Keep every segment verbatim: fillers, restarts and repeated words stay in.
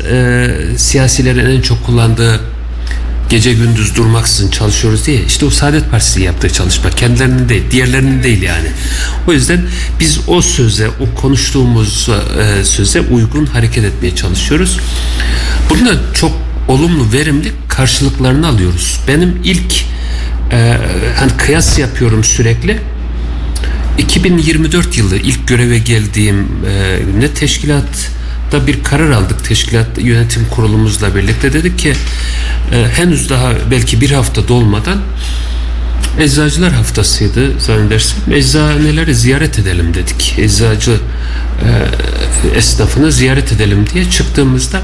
e, siyasilerin en çok kullandığı gece gündüz durmaksızın çalışıyoruz diye, işte o Saadet Partisi'nin yaptığı çalışma, kendilerinin değil, diğerlerinin değil yani. O yüzden biz o söze, o konuştuğumuz e, söze uygun hareket etmeye çalışıyoruz. Bunun da çok olumlu, verimli karşılıklarını alıyoruz. Benim ilk e, hani kıyas yapıyorum sürekli. iki bin yirmi dört yılı ilk göreve geldiğim e, ne teşkilatta bir karar aldık. Teşkilat yönetim kurulumuzla birlikte dedik ki e, henüz daha belki bir hafta dolmadan, Eczacılar Haftası'ydı zannedersem, eczaneleri ziyaret edelim dedik. Eczacı e, esnafını ziyaret edelim diye çıktığımızda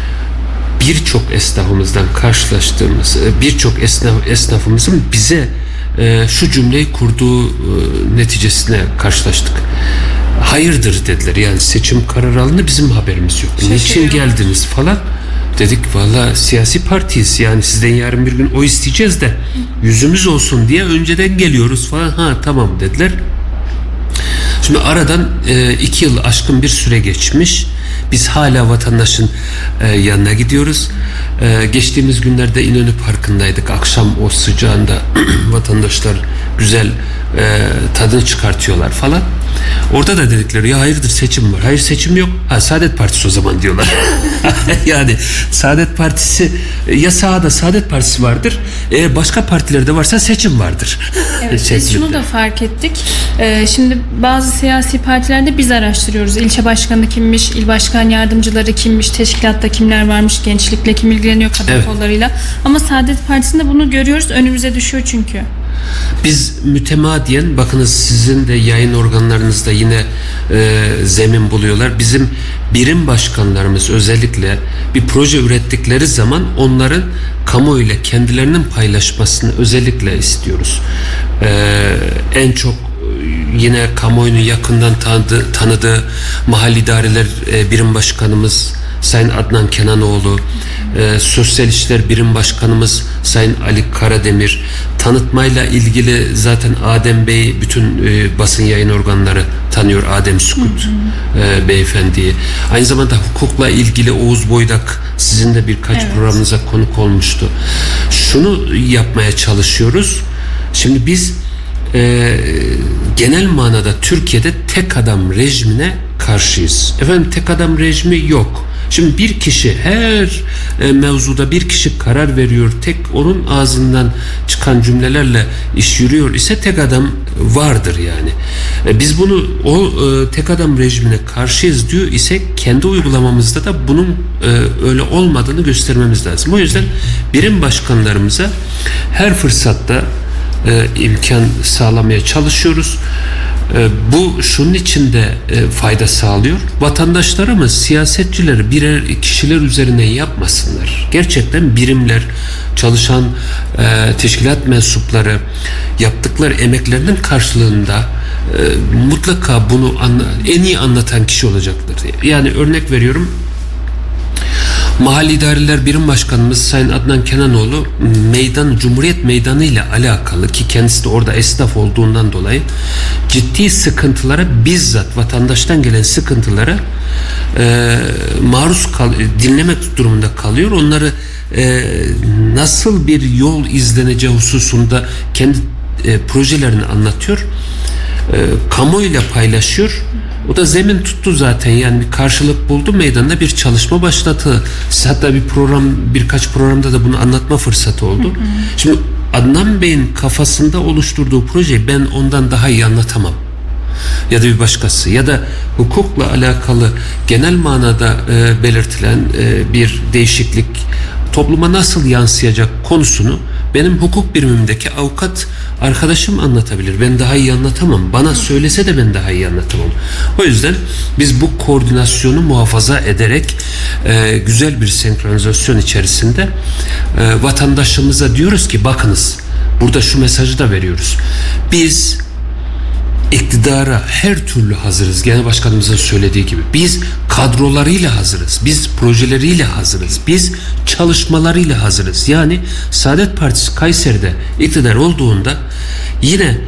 birçok esnafımızdan karşılaştığımız, birçok esnaf, esnafımızın bize e, şu cümleyi kurduğu e, neticesine karşılaştık. Hayırdır dediler, yani seçim kararı alındı, bizim haberimiz yok. Niçin geldiniz falan. Dedik valla siyasi partiyiz, yani sizden yarın bir gün oy isteyeceğiz de yüzümüz olsun diye önceden geliyoruz falan. Ha tamam dediler. Şimdi aradan e, iki yıl aşkın bir süre geçmiş. Biz hala vatandaşın e, yanına gidiyoruz. E, geçtiğimiz günlerde İnönü Parkı'ndaydık. Akşam o sıcağında vatandaşlar güzel e, tadını çıkartıyorlar falan. Orada da dedikleri ya hayırdır seçim var. Hayır seçim yok. Ha Saadet Partisi o zaman diyorlar. Yani Saadet Partisi, ya sahada Saadet Partisi vardır. Eğer başka partilerde varsa seçim vardır. Evet, biz şunu da fark ettik. Ee, şimdi bazı siyasi partilerde biz araştırıyoruz. İlçe başkanı kimmiş, il başkan yardımcıları kimmiş, teşkilatta kimler varmış, gençlikle kim ilgileniyor, kadın evet. kollarıyla. Ama Saadet Partisi'nde bunu görüyoruz. Önümüze düşüyor çünkü. Biz mütemadiyen, bakınız sizin de yayın organlarınızda yine e, zemin buluyorlar. Bizim birim başkanlarımız özellikle bir proje ürettikleri zaman onların kamuoyuyla kendilerinin paylaşmasını özellikle istiyoruz. E, en çok yine kamuoyunu yakından tanıdığı, tanıdığı mahalli idareler e, birim başkanımız Sayın Adnan Kenanoğlu, e, Sosyal İşler Birim Başkanımız Sayın Ali Karademir, tanıtmayla ilgili zaten Adem Bey bütün e, basın yayın organları tanıyor, Adem Sukut e, beyefendiyi. Aynı zamanda hukukla ilgili Oğuz Boydak sizin de birkaç evet. programınıza konuk olmuştu. Şunu yapmaya çalışıyoruz. Şimdi biz e, genel manada Türkiye'de tek adam rejimine karşıyız. Efendim tek adam rejimi yok. Şimdi bir kişi her e, mevzuda bir kişi karar veriyor, tek onun ağzından çıkan cümlelerle iş yürüyor ise tek adam vardır yani. E, biz bunu o e, tek adam rejimine karşıyız diyor ise kendi uygulamamızda da bunun e, öyle olmadığını göstermemiz lazım. O yüzden birim başkanlarımıza her fırsatta e, imkan sağlamaya çalışıyoruz. Bu şunun için de fayda sağlıyor. Vatandaşlarımız siyasetçileri birer kişiler üzerine yapmasınlar. Gerçekten birimler, çalışan e, teşkilat mensupları yaptıkları emeklerinin karşılığında e, mutlaka bunu anla, en iyi anlatan kişi olacaktır. Yani örnek veriyorum. Mahalli İdareler Birim Başkanımız Sayın Adnan Kenanoğlu meydan, Cumhuriyet Meydanı ile alakalı ki kendisi de orada esnaf olduğundan dolayı ciddi sıkıntılara, bizzat vatandaştan gelen sıkıntılara e, maruz kal, dinlemek durumunda kalıyor. Onları e, nasıl bir yol izleneceği hususunda kendi e, projelerini anlatıyor. E, kamuoyuyla paylaşıyor. O da zemin tuttu zaten, yani bir karşılık buldu, meydanda bir çalışma başlattı. Hatta bir program, birkaç programda da bunu anlatma fırsatı oldu. Hı hı. Şimdi Adnan Bey'in kafasında oluşturduğu projeyi ben ondan daha iyi anlatamam. Ya da bir başkası, ya da hukukla alakalı genel manada e, belirtilen e, bir değişiklik topluma nasıl yansıyacak konusunu benim hukuk birimimdeki avukat arkadaşım anlatabilir. Ben daha iyi anlatamam. Bana söylese de ben daha iyi anlatamam. O yüzden biz bu koordinasyonu muhafaza ederek e, güzel bir senkronizasyon içerisinde e, vatandaşımıza diyoruz ki bakınız, burada şu mesajı da veriyoruz. Biz iktidara her türlü hazırız. Genel Başkanımızın söylediği gibi. Biz kadrolarıyla hazırız. Biz projeleriyle hazırız. Biz çalışmalarıyla hazırız. Yani Saadet Partisi Kayseri'de iktidar olduğunda yine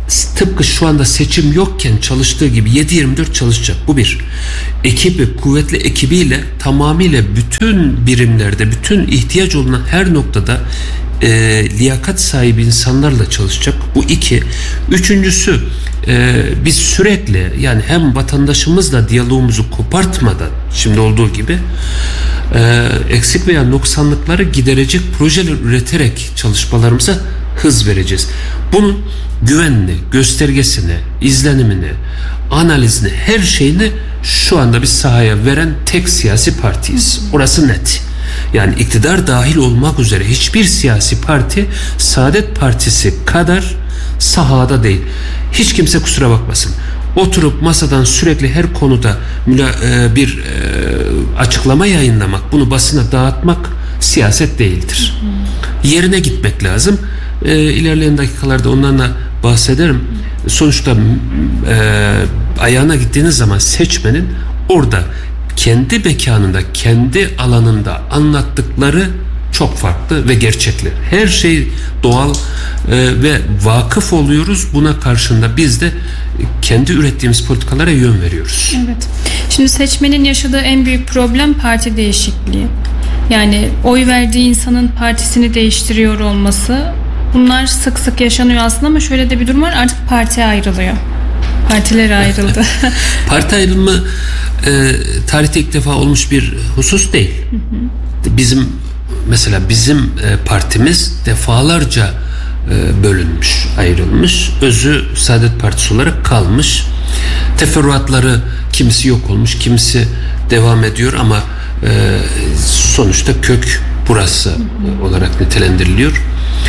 tıpkı şu anda seçim yokken çalıştığı gibi yedi yirmi dört çalışacak. Bu bir. Ekibi, kuvvetli ekibiyle tamamıyla bütün birimlerde, bütün ihtiyaç olunan her noktada e, liyakat sahibi insanlarla çalışacak. Bu iki. Üçüncüsü, e, biz sürekli, yani hem vatandaşımızla diyalogumuzu kopartmadan, şimdi olduğu gibi e, eksik veya noksanlıkları giderecek projeler üreterek çalışmalarımıza hız vereceğiz. Bunun güvenli göstergesini, izlenimini, analizini, her şeyini şu anda biz sahaya veren tek siyasi partiyiz. Orası net. Yani iktidar dahil olmak üzere hiçbir siyasi parti Saadet Partisi kadar sahada değil. Hiç kimse kusura bakmasın. Oturup masadan sürekli her konuda bir açıklama yayınlamak, bunu basına dağıtmak siyaset değildir. Yerine gitmek lazım. İlerleyen dakikalarda onlarla bahsederim. Sonuçta e, ayağına gittiğiniz zaman seçmenin orada kendi mekanında, kendi alanında anlattıkları çok farklı ve gerçekli. Her şey doğal e, ve vakıf oluyoruz. Buna karşında biz de kendi ürettiğimiz politikalara yön veriyoruz. Evet. Şimdi seçmenin yaşadığı en büyük problem parti değişikliği. Yani oy verdiği insanın partisini değiştiriyor olması. Bunlar sık sık yaşanıyor aslında ama şöyle de bir durum var, artık parti ayrılıyor. Partiler ayrıldı. Parti ayrılımı e, tarihte ilk defa olmuş bir husus değil. Hı hı. Bizim mesela bizim e, partimiz defalarca e, bölünmüş, ayrılmış. Özü Saadet Partisi olarak kalmış. Teferruatları kimisi yok olmuş, kimisi devam ediyor ama e, sonuçta kök burası hı hı. olarak nitelendiriliyor.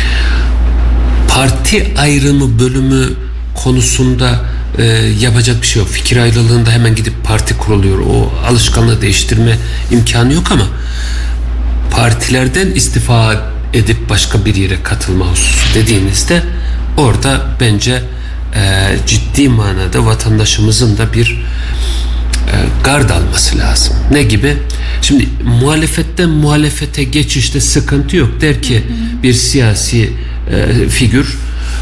Parti ayrımı bölümü konusunda e, yapacak bir şey yok. Fikir ayrılığında hemen gidip parti kuruluyor. O alışkanlığı değiştirme imkanı yok ama partilerden istifa edip başka bir yere katılma hususu dediğinizde orada bence e, ciddi manada vatandaşımızın da bir e, gard alması lazım. Ne gibi? Şimdi muhalefetten muhalefete geçişte sıkıntı yok. Der ki bir siyasi e, figür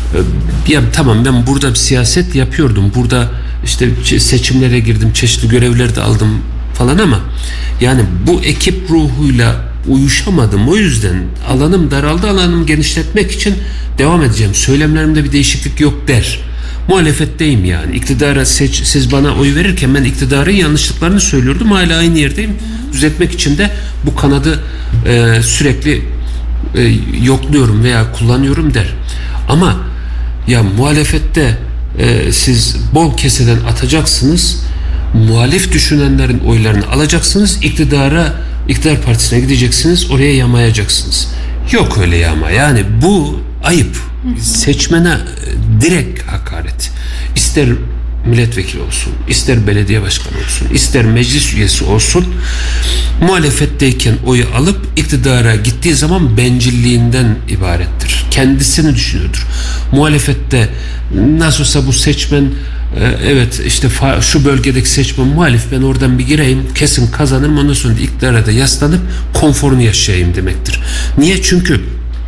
e, ya tamam ben burada bir siyaset yapıyordum. Burada işte seçimlere girdim. Çeşitli görevler de aldım falan ama yani bu ekip ruhuyla uyuşamadım. O yüzden alanım daraldı. Alanımı genişletmek için devam edeceğim. Söylemlerimde bir değişiklik yok der. Muhalefetteyim yani. İktidara seç, siz bana oy verirken ben iktidarın yanlışlıklarını söylüyordum. Hala aynı yerdeyim. Düzeltmek için de bu kanadı e, sürekli e, yokluyorum veya kullanıyorum der. Ama ya muhalefette e, siz bol keseden atacaksınız. Muhalif düşünenlerin oylarını alacaksınız. İktidara, iktidar partisine gideceksiniz. Oraya yamayacaksınız. Yok öyle yama. Yani bu ayıp. Seçmene direkt hakaret. İster milletvekili olsun, ister belediye başkanı olsun, ister meclis üyesi olsun, muhalefetteyken oyu alıp iktidara gittiği zaman bencilliğinden ibarettir. Kendisini düşünüyordur. Muhalefette nasıl olsa bu seçmen evet işte şu bölgedeki seçmen muhalif, ben oradan bir gireyim kesin kazanırım, ondan sonra iktidara da yaslanıp konforunu yaşayayım demektir. Niye? Çünkü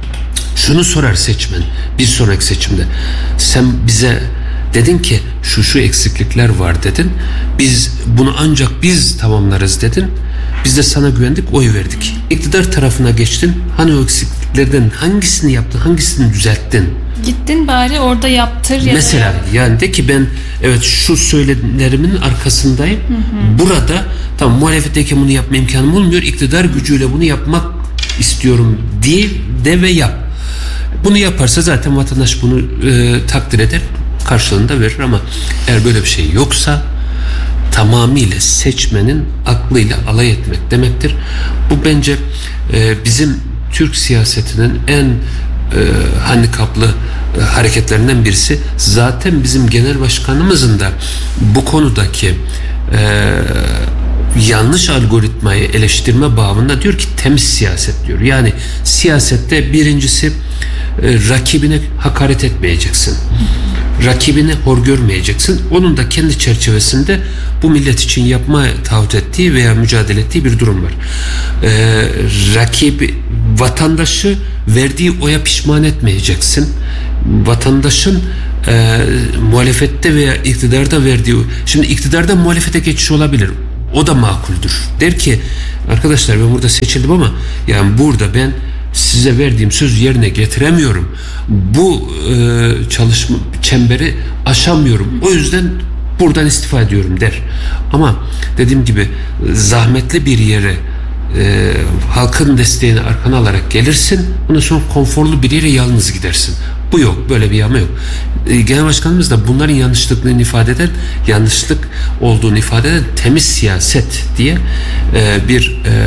şunu sorar seçmen bir sonraki seçimde, sen bize dedin ki şu şu eksiklikler var dedin, biz bunu ancak biz tamamlarız dedin, biz de sana güvendik, oy verdik. İktidar tarafına geçtin, hani o eksikliklerden hangisini yaptın, hangisini düzelttin? Gittin bari orada yaptır. Ya mesela ya. Yani de ki ben evet şu söylemlerimin arkasındayım. Hı hı. Burada tam muhalefetteyken bunu yapma imkanım olmuyor. İktidar gücüyle bunu yapmak istiyorum diye de ve yap. Bunu yaparsa zaten vatandaş bunu e, takdir eder, karşılığında verir ama eğer böyle bir şey yoksa tamamıyla seçmenin aklıyla alay etmek demektir. Bu bence e, bizim Türk siyasetinin en e, handikaplı e, hareketlerinden birisi. Zaten bizim genel başkanımızın da bu konudaki e, yanlış algoritmayı eleştirme babında diyor ki temiz siyaset diyor. Yani siyasette birincisi e, rakibine hakaret etmeyeceksin. Rakibini hor görmeyeceksin. Onun da kendi çerçevesinde bu millet için yapma taahhüt ettiği veya mücadele ettiği bir durum var. Ee, rakibi, vatandaşı verdiği oya pişman etmeyeceksin. Vatandaşın e, muhalefette veya iktidarda verdiği, şimdi iktidarda muhalefete geçiş olabilir. O da makuldür. Der ki arkadaşlar ben burada seçildim ama yani burada ben size verdiğim sözü yerine getiremiyorum. Bu e, çalışma çemberi aşamıyorum. O yüzden buradan istifa ediyorum der. Ama dediğim gibi zahmetli bir yere e, halkın desteğini arkana alarak gelirsin. Ondan sonra konforlu bir yere yalnız gidersin. Bu yok. Böyle bir yama yok. E, Genel Başkanımız da bunların yanlışlıklığını ifade eden, yanlışlık olduğunu ifade eden temiz siyaset diye e, bir e,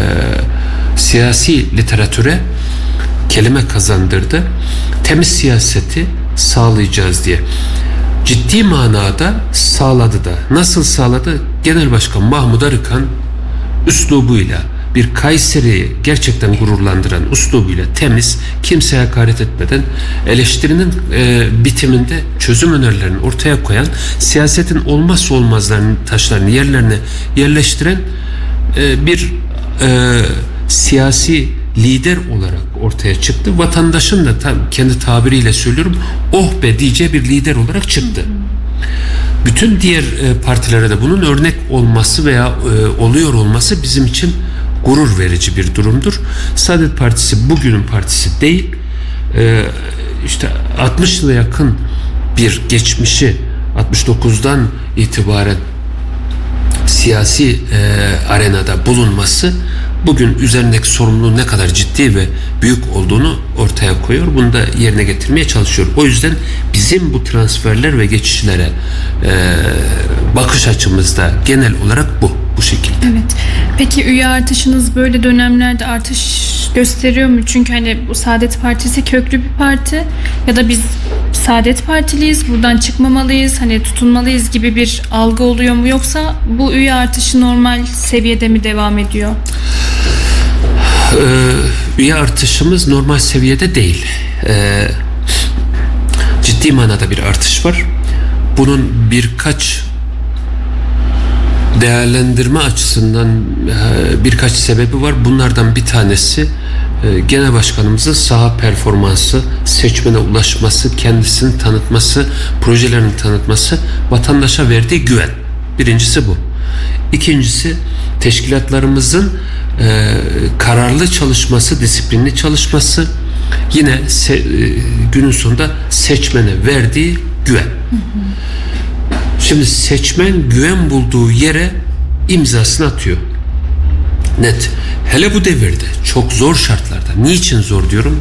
siyasi literatüre kelime kazandırdı. Temiz siyaseti sağlayacağız diye. Ciddi manada sağladı da. Nasıl sağladı? Genel Başkan Mahmut Arıkan üslubuyla, bir Kayseri'yi gerçekten gururlandıran üslubuyla temiz, kimseye hakaret etmeden, eleştirinin e, bitiminde çözüm önerilerini ortaya koyan, siyasetin olmazsa olmazlarının taşlarını yerlerine yerleştiren e, bir e, siyasi lider olarak ortaya çıktı. Vatandaşın da tam kendi tabiriyle söylüyorum, oh be diyeceği bir lider olarak çıktı. Bütün diğer e, partilere de bunun örnek olması veya e, oluyor olması bizim için gurur verici bir durumdur. Saadet Partisi bugünün partisi değil. E, işte altmış yıla yakın bir geçmişi, altmış dokuzdan itibaren siyasi e, arenada bulunması bugün üzerindeki sorumluluğun ne kadar ciddi ve büyük olduğunu ortaya koyuyor. Bunu da yerine getirmeye çalışıyor. O yüzden bizim bu transferler ve geçişlere e, bakış açımızda genel olarak bu. Bu şekilde. Evet. Peki üye artışınız böyle dönemlerde artış gösteriyor mu? Çünkü hani bu Saadet Partisi köklü bir parti ya da biz Saadet Partiliyiz, buradan çıkmamalıyız, hani tutunmalıyız gibi bir algı oluyor mu? Yoksa bu üye artışı normal seviyede mi devam ediyor? Ee, üye artışımız normal seviyede değil. Ee, ciddi manada bir artış var. Bunun birkaç değerlendirme açısından birkaç sebebi var. Bunlardan bir tanesi Genel Başkanımızın saha performansı, seçmene ulaşması, kendisini tanıtması, projelerini tanıtması, vatandaşa verdiği güven. Birincisi bu. İkincisi teşkilatlarımızın e, kararlı çalışması, disiplinli çalışması, yine se, e, günün sonunda seçmene verdiği güven. Hı hı. Şimdi seçmen güven bulduğu yere imzasını atıyor. Net. Hele bu devirde çok zor şartlarda. Niçin zor diyorum?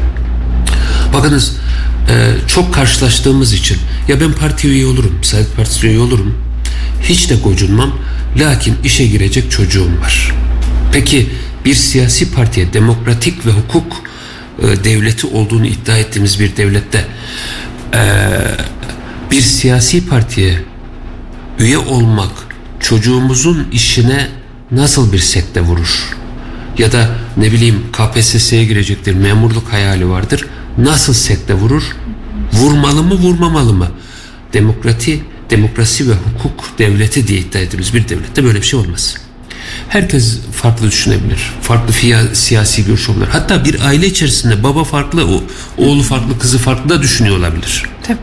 Bakınız e, çok karşılaştığımız için ya ben parti üye olurum, Saadet Partisi üye olurum. Hiç de gocunmam. Lakin işe girecek çocuğum var. Peki bir siyasi partiye demokratik ve hukuk e, devleti olduğunu iddia ettiğimiz bir devlette eee bir siyasi partiye üye olmak çocuğumuzun işine nasıl bir sekte vurur? Ya da ne bileyim K P S S'ye girecektir, memurluk hayali vardır. Nasıl sekte vurur? Vurmalı mı, vurmamalı mı? Demokrati, demokrasi ve hukuk devleti diye iddia ediyoruz. Bir devlette böyle bir şey olmaz. Herkes farklı düşünebilir. Farklı fiya, siyasi görüş olabilir. Hatta bir aile içerisinde baba farklı, o, oğlu farklı, kızı farklı da düşünüyor olabilir. Tabii.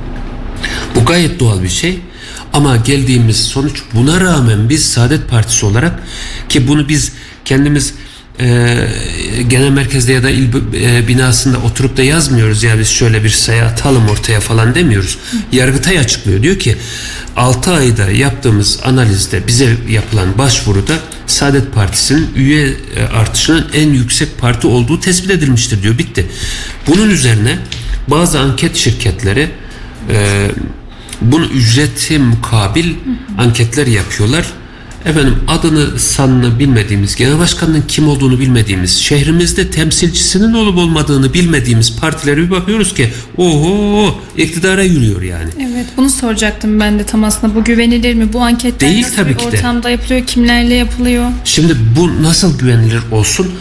Bu gayet doğal bir şey. Ama geldiğimiz sonuç, buna rağmen biz Saadet Partisi olarak, ki bunu biz kendimiz e, genel merkezde ya da il e, binasında oturup da yazmıyoruz ya biz şöyle bir sayı atalım ortaya falan demiyoruz. Yargıtay açıklıyor. Diyor ki altı ayda yaptığımız analizde bize yapılan başvuruda Saadet Partisi'nin üye artışının en yüksek parti olduğu tespit edilmiştir diyor. Bitti. Bunun üzerine bazı anket şirketleri e, bunun ücreti mukabil anketler yapıyorlar. Efendim adını sanını bilmediğimiz, genel başkanının kim olduğunu bilmediğimiz, şehrimizde temsilcisinin olup olmadığını bilmediğimiz partilere bir bakıyoruz ki oho iktidara yürüyor yani. Evet, bunu soracaktım ben de tam aslında. Bu güvenilir mi? Bu anketler değil, nasıl tabii bir ki ortamda de yapılıyor? Kimlerle yapılıyor? Şimdi bu nasıl güvenilir olsun?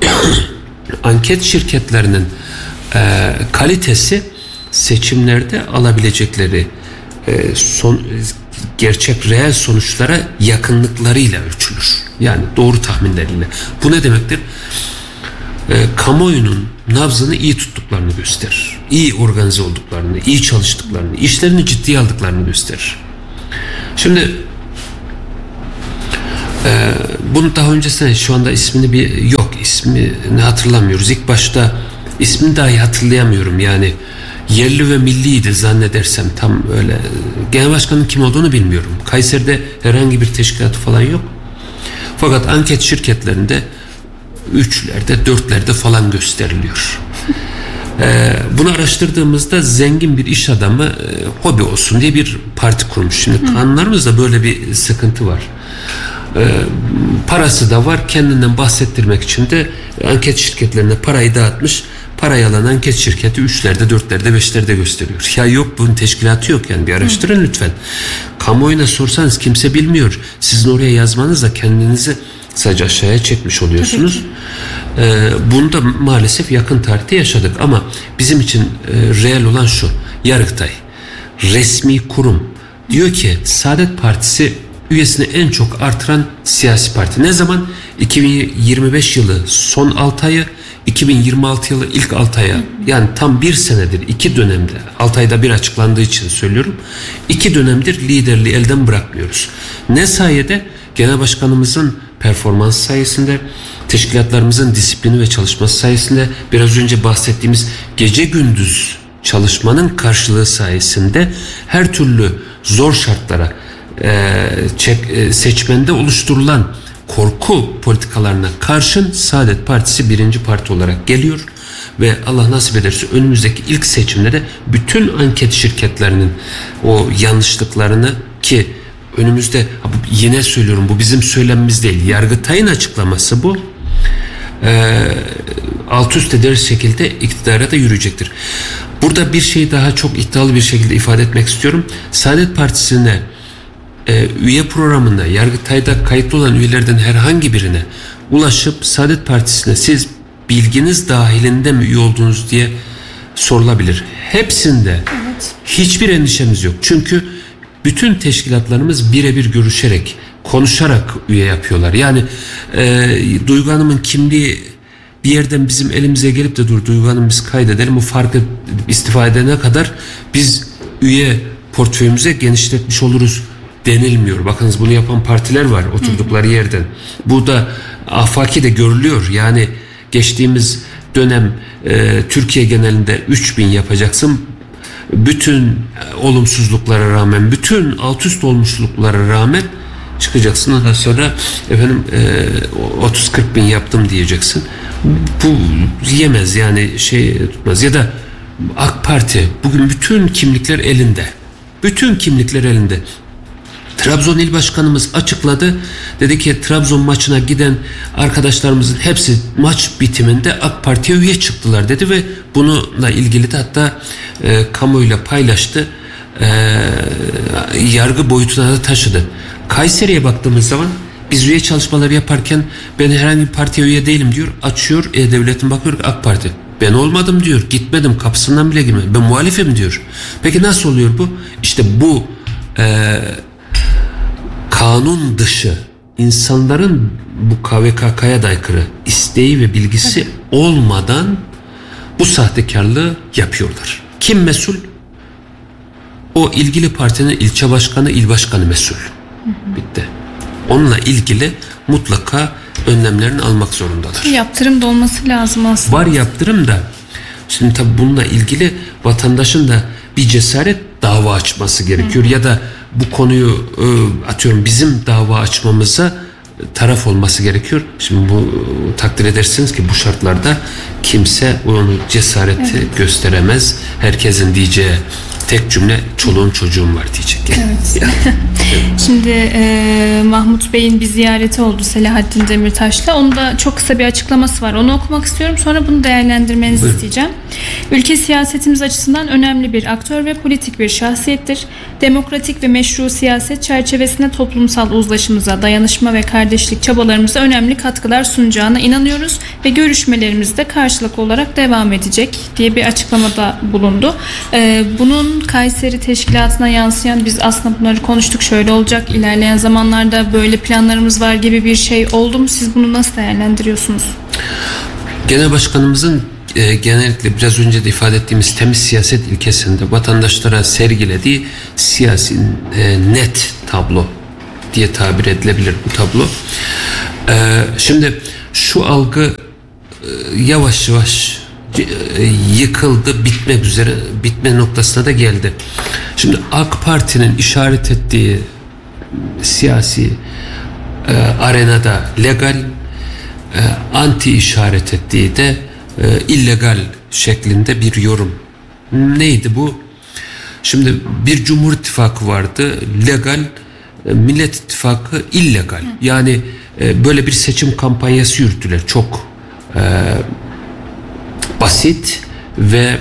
Anket şirketlerinin e, kalitesi seçimlerde alabilecekleri e, son gerçek reel sonuçlara yakınlıklarıyla ölçülür. Yani doğru tahminleriyle. Bu ne demektir? e, kamuoyunun nabzını iyi tuttuklarını gösterir. İyi organize olduklarını, iyi çalıştıklarını, işlerini ciddiye aldıklarını gösterir. Şimdi e, bunu daha öncesinde şu anda ismini bir yok ismini hatırlamıyoruz. İlk başta ismini dahi hatırlayamıyorum. Yani yerli ve milliydi zannedersem, tam öyle. Genel başkanın kim olduğunu bilmiyorum. Kayseri'de herhangi bir teşkilatı falan yok. Fakat anket şirketlerinde üçlerde, dörtlerde falan gösteriliyor. Ee, bunu araştırdığımızda zengin bir iş adamı e, hobi olsun diye bir parti kurmuş. Şimdi kanunlarımızda böyle bir sıkıntı var. Ee, parası da var. Kendinden bahsettirmek için de anket şirketlerine parayı dağıtmış. Parayı alan anket şirketi üçlerde, dörtlerde, beşlerde gösteriyor. Ya yok, bunun teşkilatı yok, yani bir araştırın lütfen. Kamuoyuna sorsanız kimse bilmiyor. Sizin oraya yazmanızla kendinizi sadece aşağıya çekmiş oluyorsunuz. Ee, bunu da maalesef yakın tarihte yaşadık ama bizim için e, reel olan şu: Yargıtay resmi kurum diyor ki Saadet Partisi üyesini en çok artıran siyasi parti. Ne zaman? iki bin yirmi beş yılı son altı ayı, iki bin yirmi altı yılı ilk altı aya, yani tam bir senedir, iki dönemde, altı ayda bir açıklandığı için söylüyorum, iki dönemdir liderliği elden bırakmıyoruz. Ne sayede? Genel başkanımızın performans sayesinde, teşkilatlarımızın disiplini ve çalışması sayesinde, biraz önce bahsettiğimiz gece gündüz çalışmanın karşılığı sayesinde, her türlü zor şartlara e, çek, e, seçmende oluşturulan korku politikalarına karşın Saadet Partisi birinci parti olarak geliyor ve Allah nasip ederse önümüzdeki ilk seçimlerde bütün anket şirketlerinin o yanlışlıklarını, ki önümüzde, yine söylüyorum, bu bizim söylemimiz değil, Yargıtay'ın açıklaması bu, e, alt üst ederiz şekilde iktidara da yürüyecektir. Burada bir şey daha çok iddialı bir şekilde ifade etmek istiyorum. Saadet Partisi'ne e, üye programında Yargıtay'da kayıtlı olan üyelerden herhangi birine ulaşıp Saadet Partisi'ne siz bilginiz dahilinde mi üye oldunuz diye sorulabilir. Hepsinde evet. Hiçbir endişemiz yok. Çünkü bütün teşkilatlarımız birebir görüşerek, konuşarak üye yapıyorlar. Yani e, Duygu Hanım'ın kimliği bir yerden bizim elimize gelip de dur Duygu Hanım biz kaydedelim, o farkı istifa edene kadar biz üye portföyümüze genişletmiş oluruz denilmiyor. Bakınız, bunu yapan partiler var oturdukları yerden. Bu da afaki de görülüyor. Yani geçtiğimiz dönem e, Türkiye genelinde üç bin yapacaksın. Bütün olumsuzluklara rağmen, bütün alt üst olmuşluklara rağmen çıkacaksın. Ondan sonra efendim e, otuz kırk bin yaptım diyeceksin. Bu yemez, yani şey tutmaz. Ya da AK Parti bugün bütün kimlikler elinde. Bütün kimlikler elinde. Trabzon İl Başkanımız açıkladı. Dedi ki Trabzon maçına giden arkadaşlarımızın hepsi maç bitiminde AK Parti'ye üye çıktılar dedi ve bununla ilgili de hatta e, kamuoyuyla paylaştı. E, yargı boyutuna da taşıdı. Kayseri'ye baktığımız zaman biz üye çalışmaları yaparken ben herhangi bir partiye üye değilim diyor. Açıyor E-Devlet'in, bakıyor AK Parti. Ben olmadım diyor. Gitmedim, kapısından bile girmedim. Ben muhalifim diyor. Peki nasıl oluyor bu? İşte bu e, kanun dışı, insanların bu K V K K'ya da aykırı isteği ve bilgisi evet. olmadan bu sahtekarlığı yapıyorlar. Kim mesul? O ilgili partinin ilçe başkanı, il başkanı mesul. Hı hı. Bitti. Onunla ilgili mutlaka önlemlerini almak zorundadır. Yaptırım da olması lazım aslında. Var yaptırım da. Şimdi tabii bununla ilgili vatandaşın da bir cesaret dava açması gerekiyor. Hı. Ya da bu konuyu atıyorum bizim dava açmamıza taraf olması gerekiyor. Şimdi bu takdir edersiniz ki bu şartlarda kimse onu cesareti evet. gösteremez. Herkesin diyeceği tek cümle çoluğum çocuğum var diyecek. Evet. Şimdi e, Mahmut Bey'in bir ziyareti oldu Selahattin Demirtaş'la. Onun da çok kısa bir açıklaması var. Onu okumak istiyorum. Sonra bunu değerlendirmenizi Buyurun. isteyeceğim. Ülke siyasetimiz açısından önemli bir aktör ve politik bir şahsiyettir. Demokratik ve meşru siyaset çerçevesinde toplumsal uzlaşımıza, dayanışma ve kardeşlik çabalarımıza önemli katkılar sunacağına inanıyoruz ve görüşmelerimiz de karşılıklı olarak devam edecek diye bir açıklamada bulundu. E, bunun Kayseri Teşkilatı'na yansıyan, biz aslında bunları konuştuk, şöyle olacak, ilerleyen zamanlarda böyle planlarımız var gibi bir şey oldu mu? Siz bunu nasıl değerlendiriyorsunuz? Genel Başkanımızın e, genellikle biraz önce de ifade ettiğimiz temiz siyaset ilkesinde vatandaşlara sergilediği siyasi e, net tablo diye tabir edilebilir bu tablo. E, şimdi şu algı e, yavaş yavaş e, yıkıldı, bitmek üzere, bitme noktasına da geldi. Şimdi AK Parti'nin işaret ettiği siyasi e, arenada legal, e, anti işaret ettiği de e, illegal şeklinde bir yorum. Neydi bu? Şimdi bir Cumhur İttifakı vardı, legal, e, Millet İttifakı illegal. Yani e, böyle bir seçim kampanyası yürüttüler. Çok e, basit ve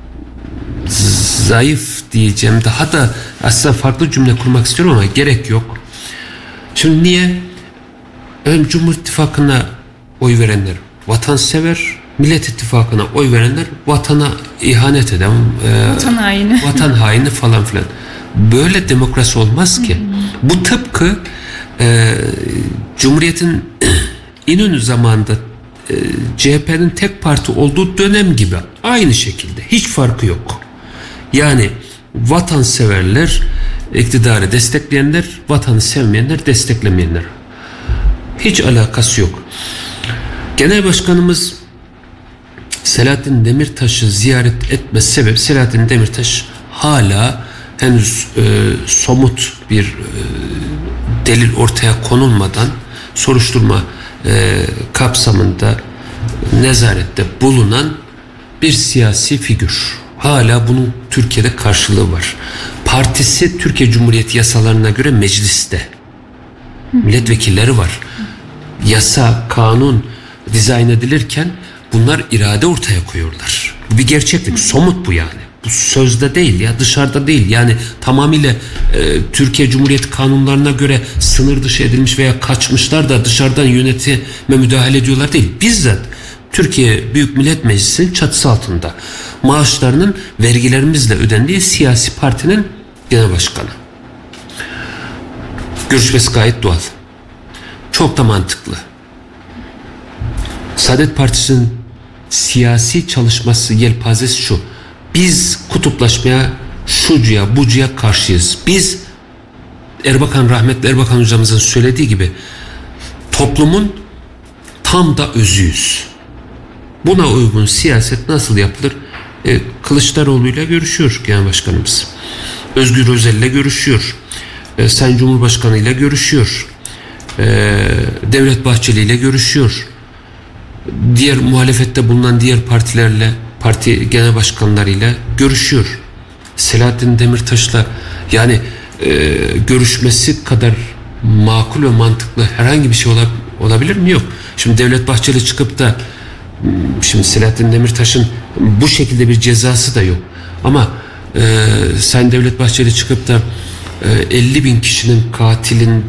zayıf diyeceğim. Daha da aslında farklı cümle kurmak istiyorum ama gerek yok. Şimdi niye? Ön Cumhur İttifakı'na oy verenler vatansever, Millet İttifakı'na oy verenler vatana ihanet eden, e, vatan haini. Vatan haini falan filan. Böyle demokrasi olmaz ki. Bu tıpkı e, Cumhuriyet'in İnönü zamanında e, C H P'nin tek parti olduğu dönem gibi aynı şekilde. Hiç farkı yok. Yani vatanseverler iktidarı destekleyenler, vatanı sevmeyenler, desteklemeyenler. Hiç alakası yok. Genel Başkanımız Selahattin Demirtaş'ı ziyaret etme sebebi, Selahattin Demirtaş hala henüz e, somut bir e, delil ortaya konulmadan soruşturma e, kapsamında nezarette bulunan bir siyasi figür. Hala bunun Türkiye'de karşılığı var. Partisi Türkiye Cumhuriyeti yasalarına göre mecliste. Milletvekilleri var. Yasa, kanun dizayn edilirken bunlar irade ortaya koyuyorlar. Bu bir gerçeklik. Somut bu yani. Bu sözde değil ya, dışarıda değil. Yani tamamıyla e, Türkiye Cumhuriyeti kanunlarına göre sınır dışı edilmiş veya kaçmışlar da dışarıdan yönetime müdahale ediyorlar değil. Bizzat Türkiye Büyük Millet Meclisi'nin çatısı altında maaşlarının vergilerimizle ödendiği siyasi partinin genel başkanı. Görüşmesi gayet doğal. Çok da mantıklı. Saadet Partisi'nin siyasi çalışması yelpazesi şu. Biz kutuplaşmaya, şucuya, bucuya karşıyız. Biz Erbakan, rahmetli Erbakan hocamızın söylediği gibi toplumun tam da özüyüz. Buna uygun siyaset nasıl yapılır? E, Kılıçdaroğlu ile görüşüyor Genel Başkanımız. Özgür Özel ile görüşüyor. E, Sayın Cumhurbaşkanı ile görüşüyor. E, Devlet Bahçeli ile görüşüyor. Diğer muhalefette bulunan diğer partilerle, parti genel başkanlarıyla görüşüyor. Selahattin Demirtaş'la yani e, görüşmesi kadar makul ve mantıklı herhangi bir şey olabilir mi? Yok. Şimdi Devlet Bahçeli çıkıp da şimdi Selahattin Demirtaş'ın bu şekilde bir cezası da yok. Ama e, Sayın Devlet Bahçeli çıkıp da e, elli bin kişinin katilin e,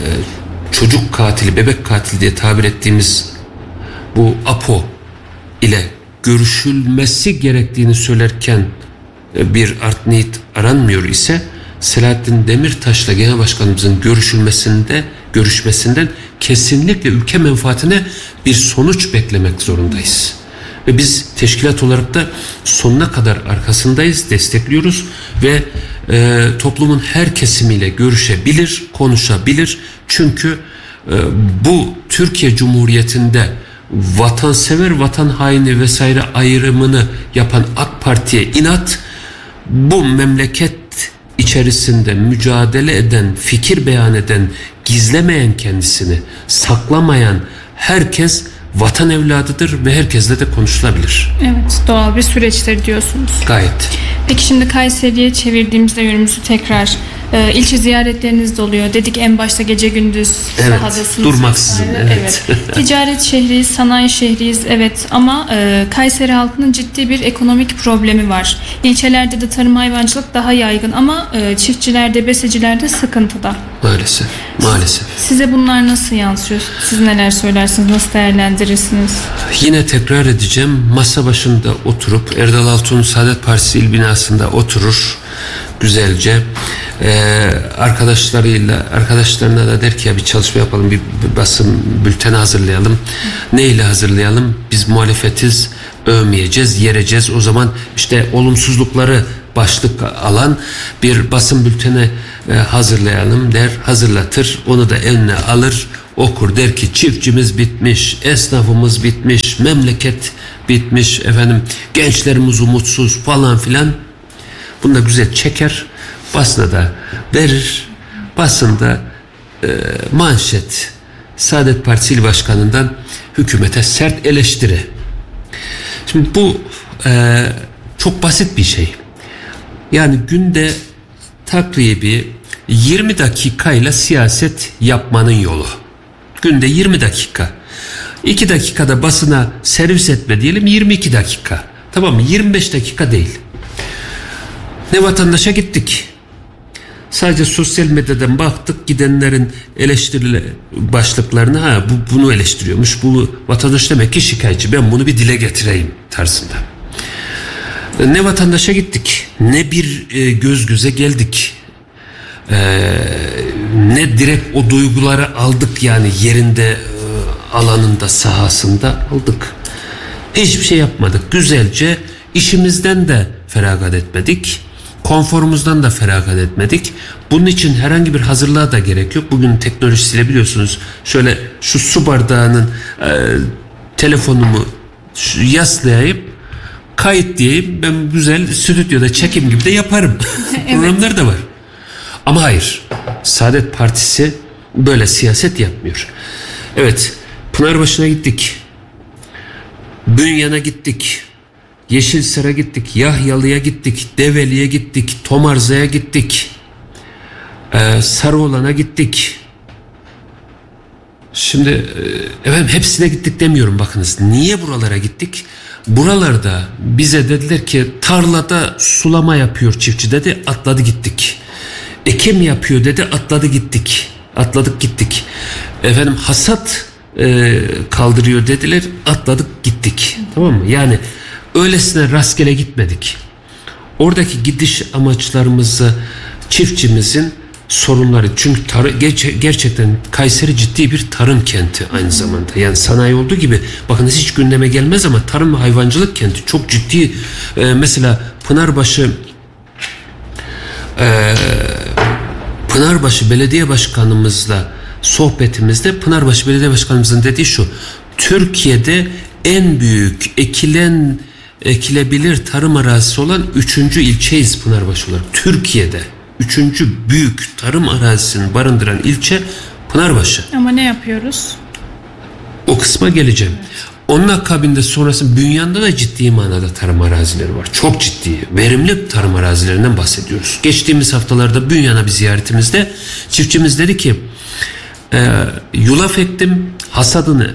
çocuk katili, bebek katili diye tabir ettiğimiz bu APO ile görüşülmesi gerektiğini söylerken e, bir art niyet aranmıyor ise Selahattin Demirtaş'la Genel Başkanımızın görüşülmesinde, görüşmesinden kesinlikle ülke menfaatine bir sonuç beklemek zorundayız. Ve biz teşkilat olarak da sonuna kadar arkasındayız, destekliyoruz ve e, toplumun her kesimiyle görüşebilir, konuşabilir. Çünkü e, bu Türkiye Cumhuriyeti'nde vatansever, vatan haini vesaire ayrımını yapan AK Parti'ye inat, bu memleket içerisinde mücadele eden, fikir beyan eden, gizlemeyen kendisini, saklamayan herkes vatan evladıdır ve herkesle de konuşulabilir. Evet, doğal bir süreçtir diyorsunuz. Gayet. Peki şimdi Kayseri'ye çevirdiğimizde yönümüzü tekrar e, ilçe ziyaretleriniz de oluyor. Dedik en başta gece gündüz evet, sahadasınız. Durmaksızın. Evet. evet. Ticaret şehriyiz, sanayi şehriyiz evet ama e, Kayseri halkının ciddi bir ekonomik problemi var. İlçelerde de tarım hayvancılık daha yaygın ama e, çiftçilerde, besicilerde sıkıntıda. Maalesef. Maalesef. Size bunlar nasıl yansıyor? Siz neler söylersiniz? Nasıl değerlendirirsiniz? Yine tekrar edeceğim. Masa başında oturup Erdal Altun'un Saadet Partisi il binasında oturur. güzelce. Ee, arkadaşlarıyla arkadaşlarına da der ki ya bir çalışma yapalım, bir, bir basın bülteni hazırlayalım. Neyle hazırlayalım? Biz muhalefetiz, övmeyeceğiz, yereceğiz. O zaman işte olumsuzlukları başlık alan bir basın bülteni e, hazırlayalım der, hazırlatır. Onu da eline alır, okur, der ki çiftçimiz bitmiş, esnafımız bitmiş, memleket bitmiş, efendim gençlerimiz umutsuz falan filan. Bunu da güzel çeker, basına da verir. Basında e, manşet, Saadet Partisi İl Başkanı'ndan hükümete sert eleştiri. Şimdi bu e, çok basit bir şey. Yani günde takribi yirmi dakikayla siyaset yapmanın yolu. Günde yirmi dakika. iki dakikada basına servis etme diyelim, yirmi iki dakika. Tamam mı? yirmi beş dakika değil. Ne vatandaşa gittik. Sadece sosyal medyadan baktık, gidenlerin eleştirili başlıklarını, ha bu bunu eleştiriyormuş. Bu vatandaş demek ki şikayetçi. Ben bunu bir dile getireyim tarzında. Ne vatandaşa gittik, ne bir e, göz göze geldik, e, ne direkt o duyguları aldık, yani yerinde, e, alanında, sahasında aldık. Hiçbir şey yapmadık. Güzelce işimizden de feragat etmedik, konforumuzdan da feragat etmedik. Bunun için herhangi bir hazırlığa da gerek yok. Bugün teknolojisiyle biliyorsunuz, şöyle şu su bardağının e, telefonumu yaslayayım, kayıt diyeyim, ben güzel stüdyoda çekim gibi de yaparım. Evet. Programlar da var. Ama hayır, Saadet Partisi böyle siyaset yapmıyor. Evet, Pınarbaşı'na gittik, Bünyan'a gittik, Yeşilsar'a gittik, Yahyalı'ya gittik, Develi'ye gittik, Tomarza'ya gittik, ee, Sarıoğlan'a gittik. Şimdi e, efendim hepsine gittik demiyorum, bakınız. Niye buralara gittik? Buralarda bize dediler ki tarlada sulama yapıyor çiftçi dedi, atladı gittik. Ekim yapıyor dedi, atladı gittik. Atladık gittik. Efendim hasat e, kaldırıyor dediler, atladık gittik. Tamam mı? Yani öylesine rastgele gitmedik. Oradaki gidiş amaçlarımızı, çiftçimizin sorunları, çünkü tar- ger- gerçekten Kayseri ciddi bir tarım kenti aynı zamanda. Yani sanayi olduğu gibi, bakın hiç gündeme gelmez ama tarım ve hayvancılık kenti çok ciddi. E, mesela Pınarbaşı e, Pınarbaşı Belediye Başkanımızla sohbetimizde Pınarbaşı Belediye Başkanımızın dediği şu: Türkiye'de en büyük ekilen ekilebilir tarım arazisi olan üçüncü ilçeyiz Pınarbaşı olarak. Türkiye'de üçüncü büyük tarım arazisini barındıran ilçe Pınarbaşı. Ama ne yapıyoruz? O kısma geleceğim. Evet. Onun akabinde sonrası Bünyan'da da ciddi manada tarım arazileri var. Çok ciddi, verimli tarım arazilerinden bahsediyoruz. Geçtiğimiz haftalarda Bünyan'a bir ziyaretimizde çiftçimiz dedi ki e, yulaf ektim, hasadını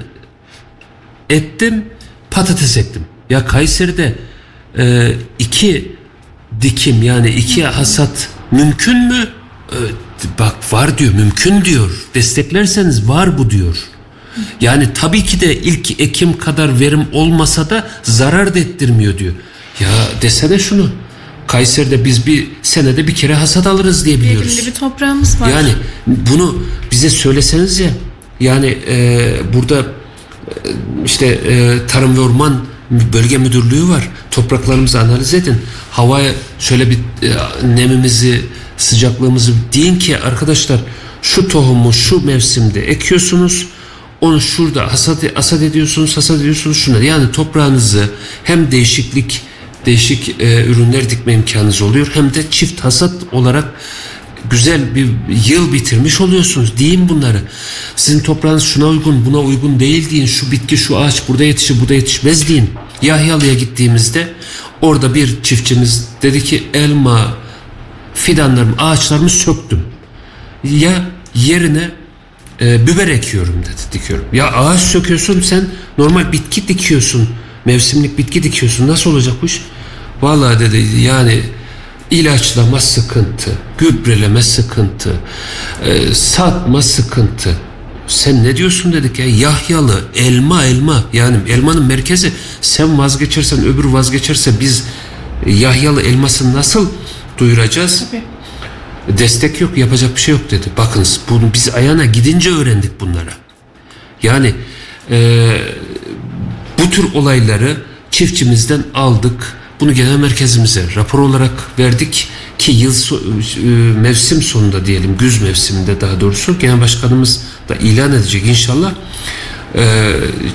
ettim, patates ektim. Ya Kayseri'de e, iki dikim, yani iki hasat mümkün mü? E, bak var diyor, mümkün diyor. Desteklerseniz var bu diyor. Yani tabii ki de ilk ekim kadar verim olmasa da zarar da ettirmiyor diyor. Ya desene şunu. Kayseri'de biz bir senede bir kere hasat alırız diye biliyoruz. Verimli bir toprağımız var. Yani bunu bize söyleseniz ya. Yani e, burada e, işte e, Tarım ve Orman Bölge Müdürlüğü var. Topraklarımızı analiz edin. Havaya şöyle bir e, nemimizi, sıcaklığımızı deyin ki arkadaşlar şu tohumu şu mevsimde ekiyorsunuz. Onu şurada hasat, hasat ediyorsunuz, hasat ediyorsunuz şunları. Yani toprağınızı hem değişiklik, değişik e, ürünler dikme imkanınız oluyor, hem de çift hasat olarak güzel bir yıl bitirmiş oluyorsunuz. Deyin bunları. Sizin toprağınız şuna uygun, buna uygun değil deyin. Şu bitki, şu ağaç burada yetişir, burada yetişmez deyin. Yahyalı'ya gittiğimizde orada bir çiftçimiz dedi ki elma fidanlarımı, ağaçlarımı söktüm. Ya yerine e, biber ekiyorum dedi, dikiyorum. Ya ağaç söküyorsun sen, normal bitki dikiyorsun. Mevsimlik bitki dikiyorsun. Nasıl olacak bu iş? Vallahi dedi yani ilaçlama sıkıntı, gübreleme sıkıntı, e, satma sıkıntı. Sen ne diyorsun dedik ya, Yahyalı, elma elma, yani elmanın merkezi. Sen vazgeçersen öbürü vazgeçerse biz Yahyalı elmasını nasıl duyuracağız. Tabii. Destek yok, yapacak bir şey yok dedi. Bakınız bunu biz ayağına gidince öğrendik bunlara. Yani e, bu tür olayları çiftçimizden aldık. Bunu genel merkezimize rapor olarak verdik ki yıl so- e, mevsim sonunda diyelim, güz mevsiminde daha doğrusu genel başkanımız da ilan edecek inşallah. E,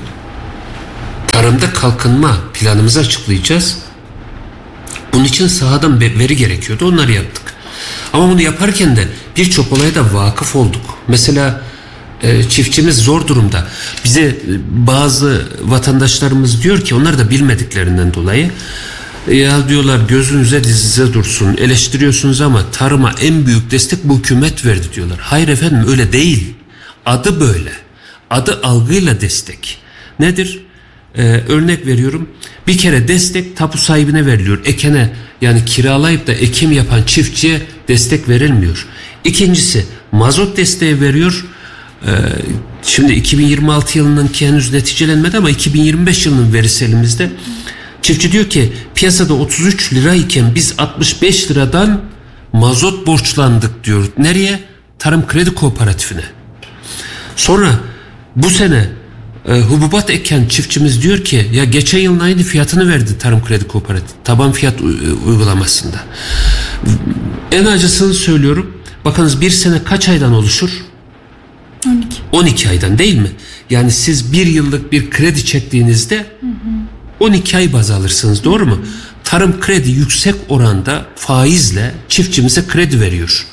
tarımda kalkınma planımızı açıklayacağız. Bunun için sahadan veri gerekiyordu. Onları yaptık. Ama bunu yaparken de birçok olaya da vakıf olduk. Mesela e, çiftçimiz zor durumda. Bize e, bazı vatandaşlarımız diyor ki, onlar da bilmediklerinden dolayı, ya diyorlar gözünüze dizinize dursun, eleştiriyorsunuz ama tarıma en büyük destek bu hükümet verdi diyorlar. Hayır efendim, öyle değil. Adı böyle. Adı algıyla destek. Nedir? Ee, örnek veriyorum. Bir kere destek tapu sahibine veriliyor. Ekene, yani kiralayıp da ekim yapan çiftçiye destek verilmiyor. İkincisi mazot desteği veriyor. Ee, şimdi iki bin yirmi altı yılınınki henüz neticelenmedi ama iki bin yirmi beş yılının verisi elimizde. Çiftçi diyor ki piyasada otuz üç lira iken biz altmış beş liradan mazot borçlandık diyor. Nereye? Tarım Kredi Kooperatifine. Sonra bu sene e, hububat eken çiftçimiz diyor ki ya geçen yılın aynı fiyatını verdi Tarım Kredi Kooperatif taban fiyat u- uygulamasında. En acısını söylüyorum. Bakınız bir sene kaç aydan oluşur? on iki. on iki aydan değil mi? Yani siz bir yıllık bir kredi çektiğinizde hı hı. on iki ay baz alırsınız, doğru mu? Tarım Kredi yüksek oranda faizle çiftçimize kredi veriyor.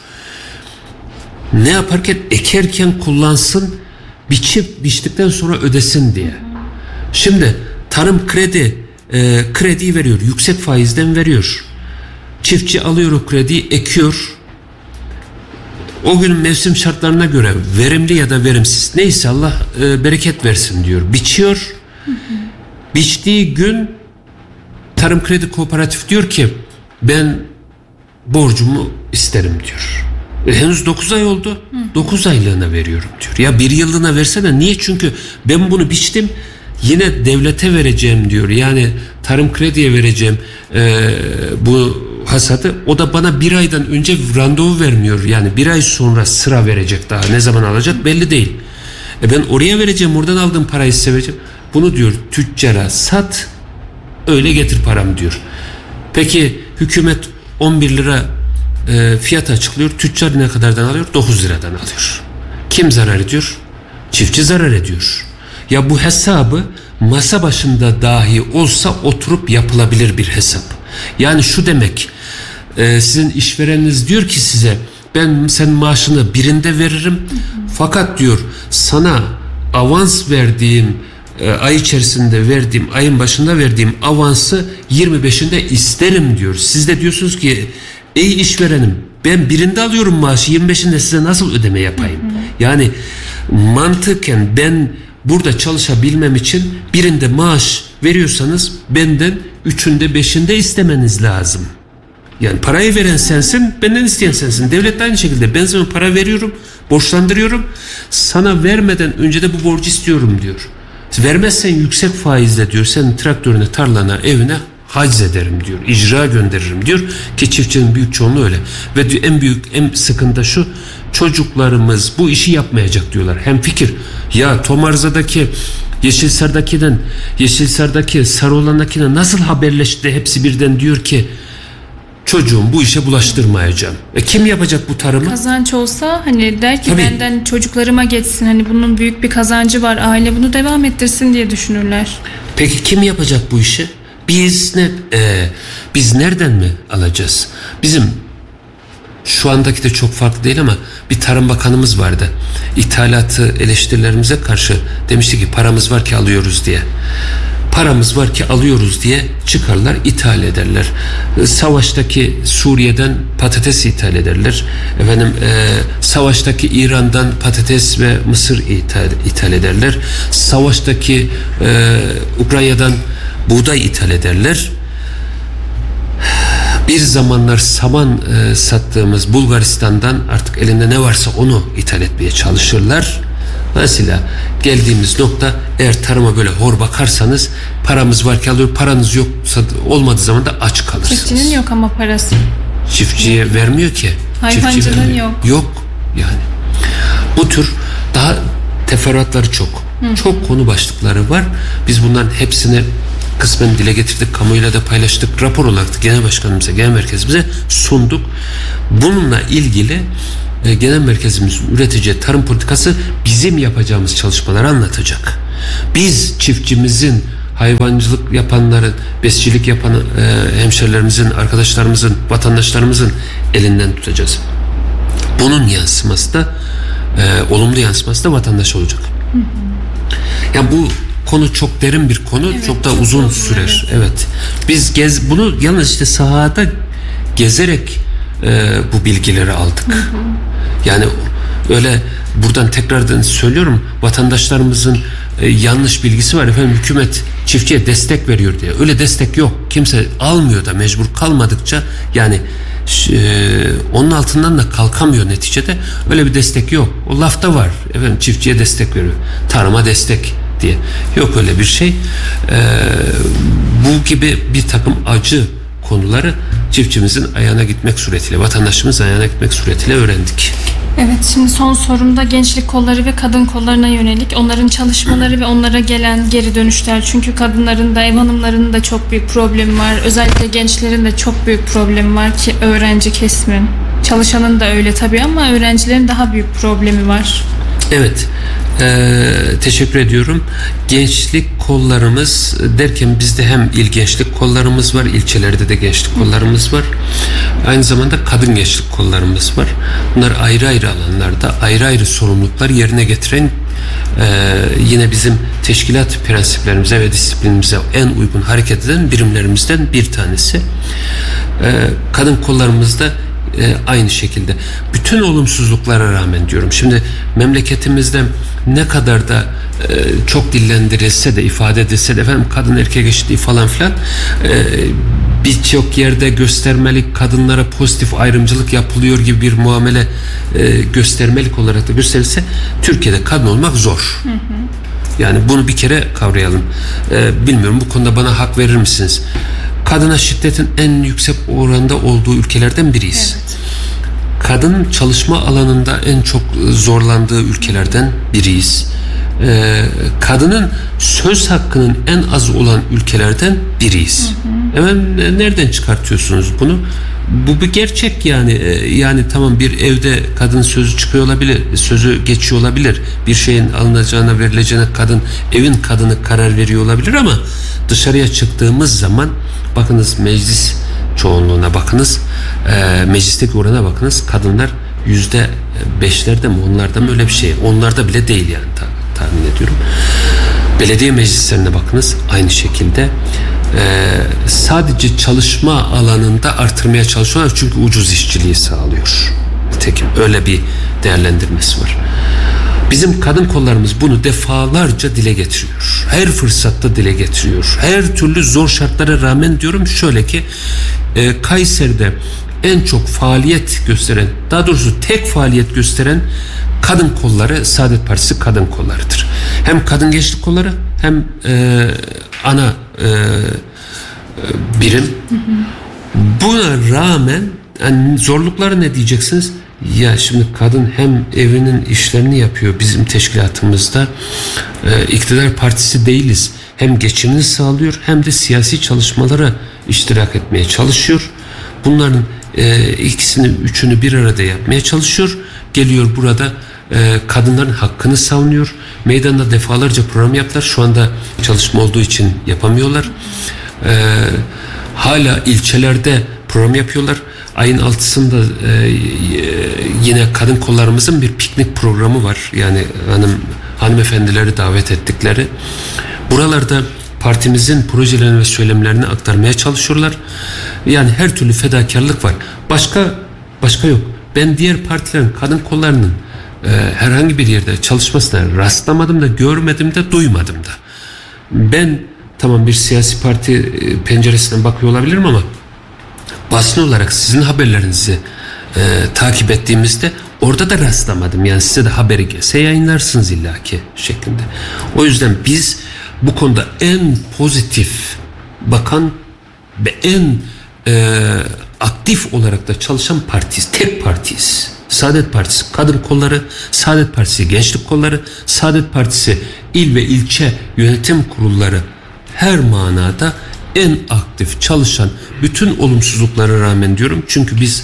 Ne yaparken? Ekerken kullansın, biçip biçtikten sonra ödesin diye. Şimdi Tarım Kredi e, krediyi veriyor, yüksek faizden veriyor. Çiftçi alıyor o krediyi, ekiyor. O gün mevsim şartlarına göre verimli ya da verimsiz neyse Allah e, bereket versin diyor. Biçiyor. Hı hı. Biçtiği gün Tarım Kredi Kooperatif diyor ki ben borcumu isterim diyor. E, henüz dokuz ay oldu. dokuz aylığına veriyorum diyor. Ya bir yıllığına versene. Niye? Çünkü ben bunu biçtim, yine devlete vereceğim diyor. Yani Tarım Kredi'ye vereceğim e, bu hasadı. O da bana bir aydan önce randevu vermiyor. Yani bir ay sonra sıra verecek, daha ne zaman alacak belli değil. E ben oraya vereceğim, oradan aldığım parayı size vereceğim. Bunu diyor tüccara sat, öyle getir param diyor. Peki hükümet on bir lira e, fiyat açıklıyor. Tüccar ne kadardan alıyor? dokuz liradan alıyor. Kim zarar ediyor? Çiftçi zarar ediyor. Ya bu hesabı masa başında dahi olsa oturup yapılabilir bir hesap. Yani şu demek, e, sizin işvereniniz diyor ki size ben senin maaşını birinde veririm, fakat diyor sana avans verdiğim e, ay içerisinde verdiğim, ayın başında verdiğim avansı yirmi beşinde isterim diyor. Siz de diyorsunuz ki ey işverenim, ben birinde alıyorum maaşı, yirmi beşinde size nasıl ödeme yapayım? Hı hı. Yani mantıken ben burada çalışabilmem için birinde maaş veriyorsanız benden üçünde beşinde istemeniz lazım. Yani parayı veren sensin, benden isteyen sensin. Devlet de aynı şekilde ben sana para veriyorum, borçlandırıyorum. Sana vermeden önce de bu borcu istiyorum diyor. Vermezsen yüksek faizle diyor senin traktörüne, tarlana, evine haciz ederim diyor. İcra gönderirim diyor ki çiftçinin büyük çoğunluğu öyle. Ve diyor, en büyük en sıkıntı şu, çocuklarımız bu işi yapmayacak diyorlar. Hem fikir ya Tomarza'daki Yeşilsar'dakinden Yeşilsar'daki Sarıoğlan'dakine nasıl haberleşti hepsi birden, diyor ki çocuğum bu işe bulaştırmayacağım. E kim yapacak bu tarımı? Kazanç olsa hani der ki Tabii. benden çocuklarıma geçsin, hani bunun büyük bir kazancı var, aile bunu devam ettirsin diye düşünürler. Peki kim yapacak bu işi? Biz ne? E, biz nereden mi alacağız? Bizim şu andaki de çok farklı değil ama bir Tarım Bakanımız vardı. İthalatı eleştirilerimize karşı demişti ki paramız var ki alıyoruz diye. Paramız var ki alıyoruz diye çıkarlar, ithal ederler. Savaştaki Suriye'den patates ithal ederler. Efendim e, savaştaki İran'dan patates ve mısır ithal, ithal ederler. Savaştaki e, Ukrayna'dan buğday ithal ederler. Bir zamanlar saman e, sattığımız Bulgaristan'dan artık elinde ne varsa onu ithal etmeye çalışırlar. Mesela geldiğimiz nokta, eğer tarıma böyle hor bakarsanız paramız var ki alıyor, paranız yoksa olmadığı zaman da aç kalırsınız. Çiftçinin yok ama parası. Çiftçiye vermiyor ki. Hayvancılığın yok. Yok yani. Bu tür daha teferruatları çok. Hı. Çok konu başlıkları var. Biz bunların hepsini kısmen dile getirdik, kamuyla da paylaştık. Rapor olarak da genel başkanımıza, genel merkezimize sunduk. Bununla ilgili e, genel merkezimiz üreticiye tarım politikası bizim yapacağımız çalışmaları anlatacak. Biz çiftçimizin, hayvancılık yapanların, besicilik yapan e, hemşerilerimizin, arkadaşlarımızın, vatandaşlarımızın elinden tutacağız. Bunun yansıması da e, olumlu yansıması da vatandaş olacak. Hı hı. Yani bu konu çok derin bir konu, evet, çok da çok uzun sürer. Evet. evet. Biz gez bunu yalnız işte sahada gezerek e, bu bilgileri aldık. Hı hı. Yani öyle buradan tekrardan söylüyorum, vatandaşlarımızın e, yanlış bilgisi var. Efendim hükümet çiftçiye destek veriyor diye. Öyle destek yok. Kimse almıyor da mecbur kalmadıkça yani e, onun altından da kalkamıyor neticede. Öyle bir destek yok. O lafta var. Efendim çiftçiye destek veriyor. Tarıma destek diye. Yok öyle bir şey. Ee, bu gibi bir takım acı konuları çiftçimizin ayağına gitmek suretiyle, vatandaşımızın ayağına gitmek suretiyle öğrendik. Evet, şimdi son sorumda gençlik kolları ve kadın kollarına yönelik onların çalışmaları ve onlara gelen geri dönüşler. Çünkü kadınların da, ev hanımlarının da çok büyük problemi var. Özellikle gençlerin de çok büyük problemi var ki öğrenci kesimin. Çalışanın da öyle tabii ama öğrencilerin daha büyük problemi var. Evet. Ee, teşekkür ediyorum. Gençlik kollarımız derken bizde hem il gençlik kollarımız var, ilçelerde de gençlik kollarımız var. Aynı zamanda kadın gençlik kollarımız var. Bunlar ayrı ayrı alanlarda ayrı ayrı sorumluluklar yerine getiren e, yine bizim teşkilat prensiplerimize ve disiplinimize en uygun hareket eden birimlerimizden bir tanesi. E, kadın kollarımızda E, aynı şekilde bütün olumsuzluklara rağmen diyorum. Şimdi memleketimizde ne kadar da e, çok dillendirilse de ifade edilse de efendim kadın erkek eşitliği falan filan e, birçok yerde göstermelik, kadınlara pozitif ayrımcılık yapılıyor gibi bir muamele e, göstermelik olarak da gösterilse Türkiye'de kadın olmak zor. Hı hı. Yani bunu bir kere kavrayalım. E, bilmiyorum bu konuda bana hak verir misiniz? Kadına şiddetin en yüksek oranda olduğu ülkelerden biriyiz. Evet. Kadın çalışma alanında en çok zorlandığı ülkelerden biriyiz. Ee, kadının söz hakkının en az olan ülkelerden biriyiz. Hı hı. Hemen nereden çıkartıyorsunuz bunu? Bu bir gerçek yani. Yani tamam bir evde kadın sözü çıkıyor olabilir, sözü geçiyor olabilir. Bir şeyin alınacağına, verileceğine kadın, evin kadını karar veriyor olabilir ama dışarıya çıktığımız zaman bakınız meclis çoğunluğuna bakınız, e, meclisteki orana bakınız, kadınlar yüzde beşlerde mi onlarda mı öyle bir şey, onlarda bile değil yani ta, tahmin ediyorum. Belediye meclislerine bakınız aynı şekilde. Ee, sadece çalışma alanında artırmaya çalışıyorlar çünkü ucuz işçiliği sağlıyor. Nitekim öyle bir değerlendirmesi var. Bizim kadın kollarımız bunu defalarca dile getiriyor. Her fırsatta dile getiriyor. Her türlü zor şartlara rağmen diyorum şöyle ki e, Kayseri'de en çok faaliyet gösteren, daha doğrusu tek faaliyet gösteren kadın kolları Saadet Partisi kadın kollarıdır. Hem kadın gençlik kolları hem e, ana e, birim. Hı hı. Buna rağmen yani zorlukları ne diyeceksiniz? Ya şimdi kadın hem evinin işlerini yapıyor bizim teşkilatımızda. E, iktidar partisi değiliz. Hem geçimini sağlıyor hem de siyasi çalışmalara iştirak etmeye çalışıyor. Bunların e, ikisini, üçünü bir arada yapmaya çalışıyor. Geliyor burada e, kadınların hakkını savunuyor. Meydanda defalarca program yaptılar. Şu anda çalışma olduğu için yapamıyorlar. E, hala ilçelerde program yapıyorlar. Ayın altısında e, yine kadın kollarımızın bir piknik programı var. Yani hanım hanımefendileri davet ettikleri. Buralarda partimizin projelerini ve söylemlerini aktarmaya çalışıyorlar. Yani her türlü fedakarlık var. Başka başka yok. Ben diğer partilerin kadın kollarının e, herhangi bir yerde çalışmasına rastlamadım da, görmedim de, duymadım da. Ben tamam bir siyasi parti e, penceresinden bakıyor olabilirim ama basın olarak sizin haberlerinizi e, takip ettiğimizde orada da rastlamadım. Yani size de haberi gelse yayınlarsınız illaki şeklinde. O yüzden biz bu konuda en pozitif bakan ve en e, aktif olarak da çalışan partiyiz. Tek partiyiz. Saadet Partisi kadın kolları, Saadet Partisi gençlik kolları, Saadet Partisi il ve ilçe yönetim kurulları her manada en aktif çalışan, bütün olumsuzluklara rağmen diyorum. Çünkü biz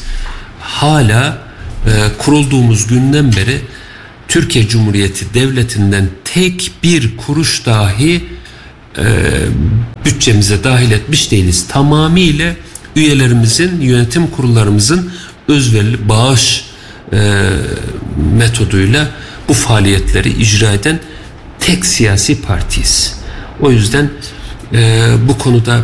hala e, kurulduğumuz günden beri Türkiye Cumhuriyeti Devleti'nden tek bir kuruş dahi e, bütçemize dahil etmiş değiliz. Tamamıyla üyelerimizin, yönetim kurullarımızın özverili bağış e, metoduyla bu faaliyetleri icra eden tek siyasi partiyiz. O yüzden e, bu konuda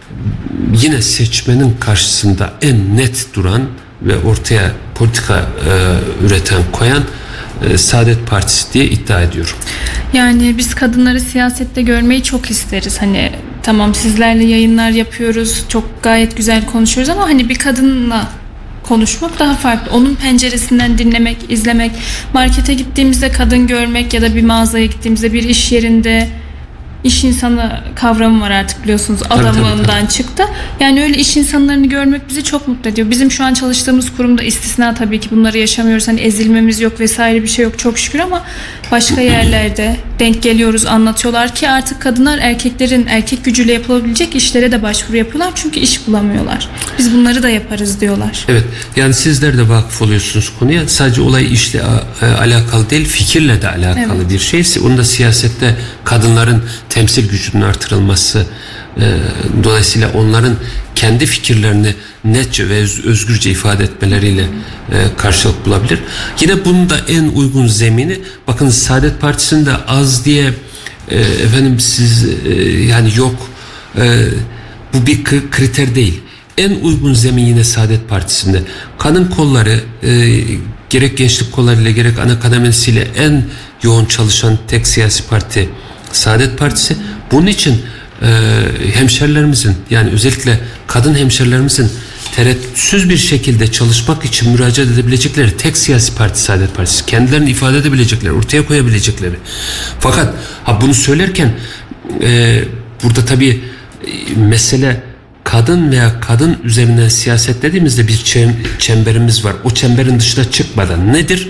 yine seçmenin karşısında en net duran ve ortaya politika e, üreten, koyan e, Saadet Partisi diye iddia ediyorum. Yani biz kadınları siyasette görmeyi çok isteriz. Hani tamam, sizlerle yayınlar yapıyoruz, çok gayet güzel konuşuyoruz ama hani bir kadınla konuşmak daha farklı. Onun penceresinden dinlemek, izlemek, markete gittiğimizde kadın görmek ya da bir mağazaya gittiğimizde, bir iş yerinde iş insanı kavramı var artık, biliyorsunuz, adamından çıktı. Yani öyle iş insanlarını görmek bizi çok mutlu ediyor. Bizim şu an çalıştığımız kurumda istisna tabii ki, bunları yaşamıyoruz. Hani ezilmemiz yok vesaire, bir şey yok çok şükür, ama başka yerlerde denk geliyoruz, anlatıyorlar ki artık kadınlar erkeklerin erkek gücüyle yapılabilecek işlere de başvuru yapıyorlar. Çünkü iş bulamıyorlar. Biz bunları da yaparız diyorlar. Evet, yani sizler de vakıf oluyorsunuz konuya. Sadece olay işle alakalı değil, fikirle de alakalı evet. bir şeyse, onu da siyasette kadınların temsil gücünün artırılması, e, dolayısıyla onların kendi fikirlerini netçe ve özgürce ifade etmeleriyle e, karşılık bulabilir. Yine bunun da en uygun zemini, bakın Saadet Partisi'nde az diye e, efendim siz e, yani yok e, bu bir kriter değil. En uygun zemin yine Saadet Partisi'nde. Kadın kolları e, gerek gençlik kollarıyla gerek ana kademesiyle en yoğun çalışan tek siyasi parti Saadet Partisi. Bunun için e, hemşerilerimizin, yani özellikle kadın hemşerilerimizin tereddütsüz bir şekilde çalışmak için müracaat edebilecekleri tek siyasi parti Saadet Partisi. Kendilerini ifade edebilecekleri, ortaya koyabilecekleri. Fakat ha bunu söylerken e, burada tabii e, mesele kadın veya kadın üzerinden siyaset dediğimizde bir çemberimiz var. O çemberin dışına çıkmadan nedir?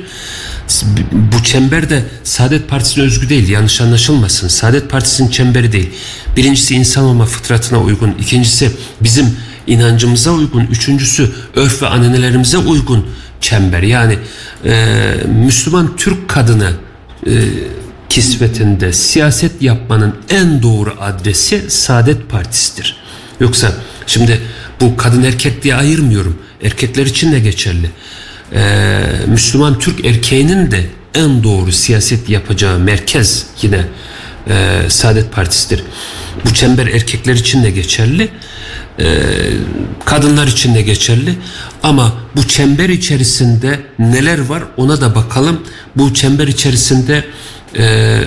Bu çember de Saadet Partisi'ne özgü değil, yanlış anlaşılmasın. Saadet Partisi'nin çemberi değil. Birincisi insan olma fıtratına uygun. İkincisi bizim inancımıza uygun. Üçüncüsü örf ve ananelerimize uygun çember. Yani e, Müslüman Türk kadını e, kisvetinde siyaset yapmanın en doğru adresi Saadet Partisi'dir. Yoksa şimdi bu kadın erkek diye ayırmıyorum. Erkekler için de geçerli. Ee, Müslüman Türk erkeğinin de en doğru siyaset yapacağı merkez yine e, Saadet Partisi'dir. Bu çember erkekler için de geçerli, e, kadınlar için de geçerli. Ama bu çember içerisinde neler var ona da bakalım. Bu çember içerisinde e,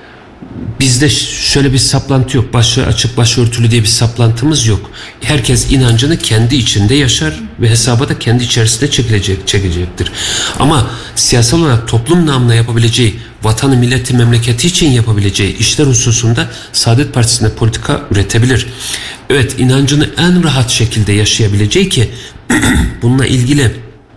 bizde şöyle bir saplantı yok. Başı açık, başörtülü diye bir saplantımız yok. Herkes inancını kendi içinde yaşar ve hesaba da kendi içerisinde çekilecek, çekecektir. Ama siyasal olarak toplum namına yapabileceği, vatanı, milleti, memleketi için yapabileceği işler hususunda Saadet Partisi'nde politika üretebilir. Evet, inancını en rahat şekilde yaşayabileceği ki bununla ilgili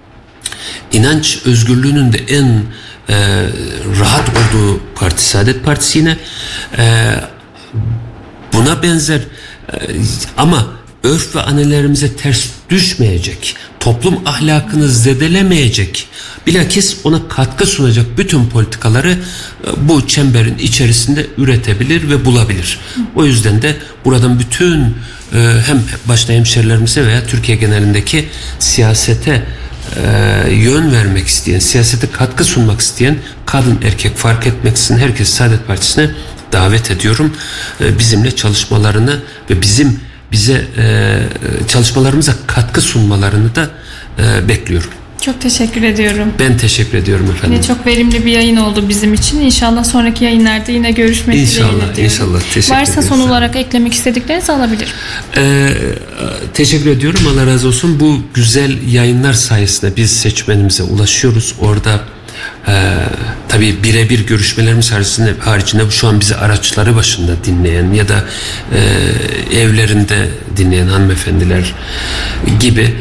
inanç özgürlüğünün de en e, rahat olduğu parti Saadet Partisi yine e, buna benzer e, ama örf ve ananelerimize ters düşmeyecek, toplum ahlakını zedelemeyecek, bilakis ona katkı sunacak bütün politikaları bu çemberin içerisinde üretebilir ve bulabilir. O yüzden de buradan bütün hem başta hemşerilerimize veya Türkiye genelindeki siyasete yön vermek isteyen, siyasete katkı sunmak isteyen kadın erkek fark etmeksizin herkes Saadet Partisi'ne davet ediyorum. Bizimle çalışmalarını ve bizim bize çalışmalarımıza katkı sunmalarını da bekliyorum. Çok teşekkür ediyorum. Ben teşekkür ediyorum efendim. Yine çok verimli bir yayın oldu bizim için. İnşallah sonraki yayınlarda yine görüşmek dileğiyle diyorum. İnşallah, inşallah. Teşekkür Varsa ederiz. son olarak eklemek istediklerinizi alabilirim. Ee, teşekkür ediyorum. Allah razı olsun. Bu güzel yayınlar sayesinde biz seçmenimize ulaşıyoruz. Orada e, tabii birebir görüşmelerimiz haricinde, haricinde şu an bizi araçları başında dinleyen ya da e, evlerinde dinleyen hanımefendiler gibi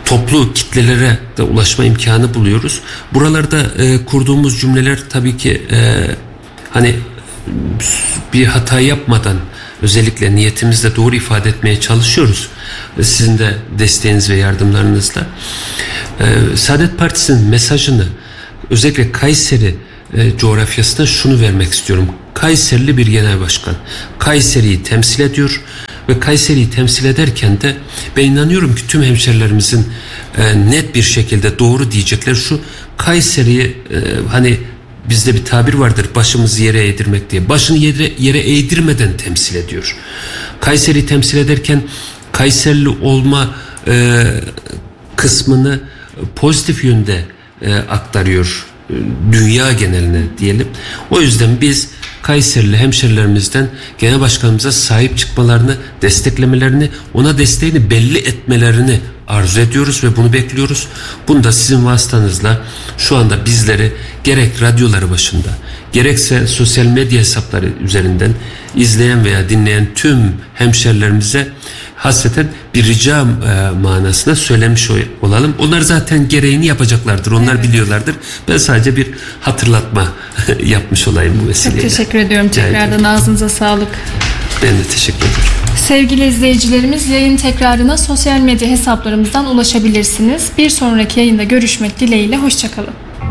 toplu kitlelere de ulaşma imkanı buluyoruz. Buralarda e, kurduğumuz cümleler tabii ki e, hani bir hata yapmadan özellikle niyetimizle doğru ifade etmeye çalışıyoruz. Sizin de desteğiniz ve yardımlarınızla. E, Saadet Partisi'nin mesajını özellikle Kayseri e, coğrafyasına şunu vermek istiyorum. Kayserili bir genel başkan. Kayseri'yi temsil ediyor ve Kayseri'yi temsil ederken de ben inanıyorum ki tüm hemşerilerimizin e, net bir şekilde doğru diyecekler şu: Kayseri'yi e, hani bizde bir tabir vardır, başımızı yere eğdirmek diye. Başını yere, yere eğdirmeden temsil ediyor. Kayseri'yi temsil ederken Kayserili olma e, kısmını pozitif yönde e, aktarıyor. E, dünya geneline diyelim. O yüzden biz Kayserili hemşerilerimizden genel başkanımıza sahip çıkmalarını, desteklemelerini, ona desteğini belli etmelerini arzu ediyoruz ve bunu bekliyoruz. Bunu da sizin vasıtanızla şu anda bizleri gerek radyoları başında, gerekse sosyal medya hesapları üzerinden izleyen veya dinleyen tüm hemşerilerimize hasreten bir rica e, manasına söylemiş olalım. Onlar zaten gereğini yapacaklardır. Onlar evet. biliyorlardır. Ben sadece bir hatırlatma yapmış olayım bu vesileyle. Çok teşekkür ediyorum. Tekrardan ağzınıza sağlık. Ben de teşekkür ederim. Sevgili izleyicilerimiz, yayın tekrarına sosyal medya hesaplarımızdan ulaşabilirsiniz. Bir sonraki yayında görüşmek dileğiyle. Hoşçakalın.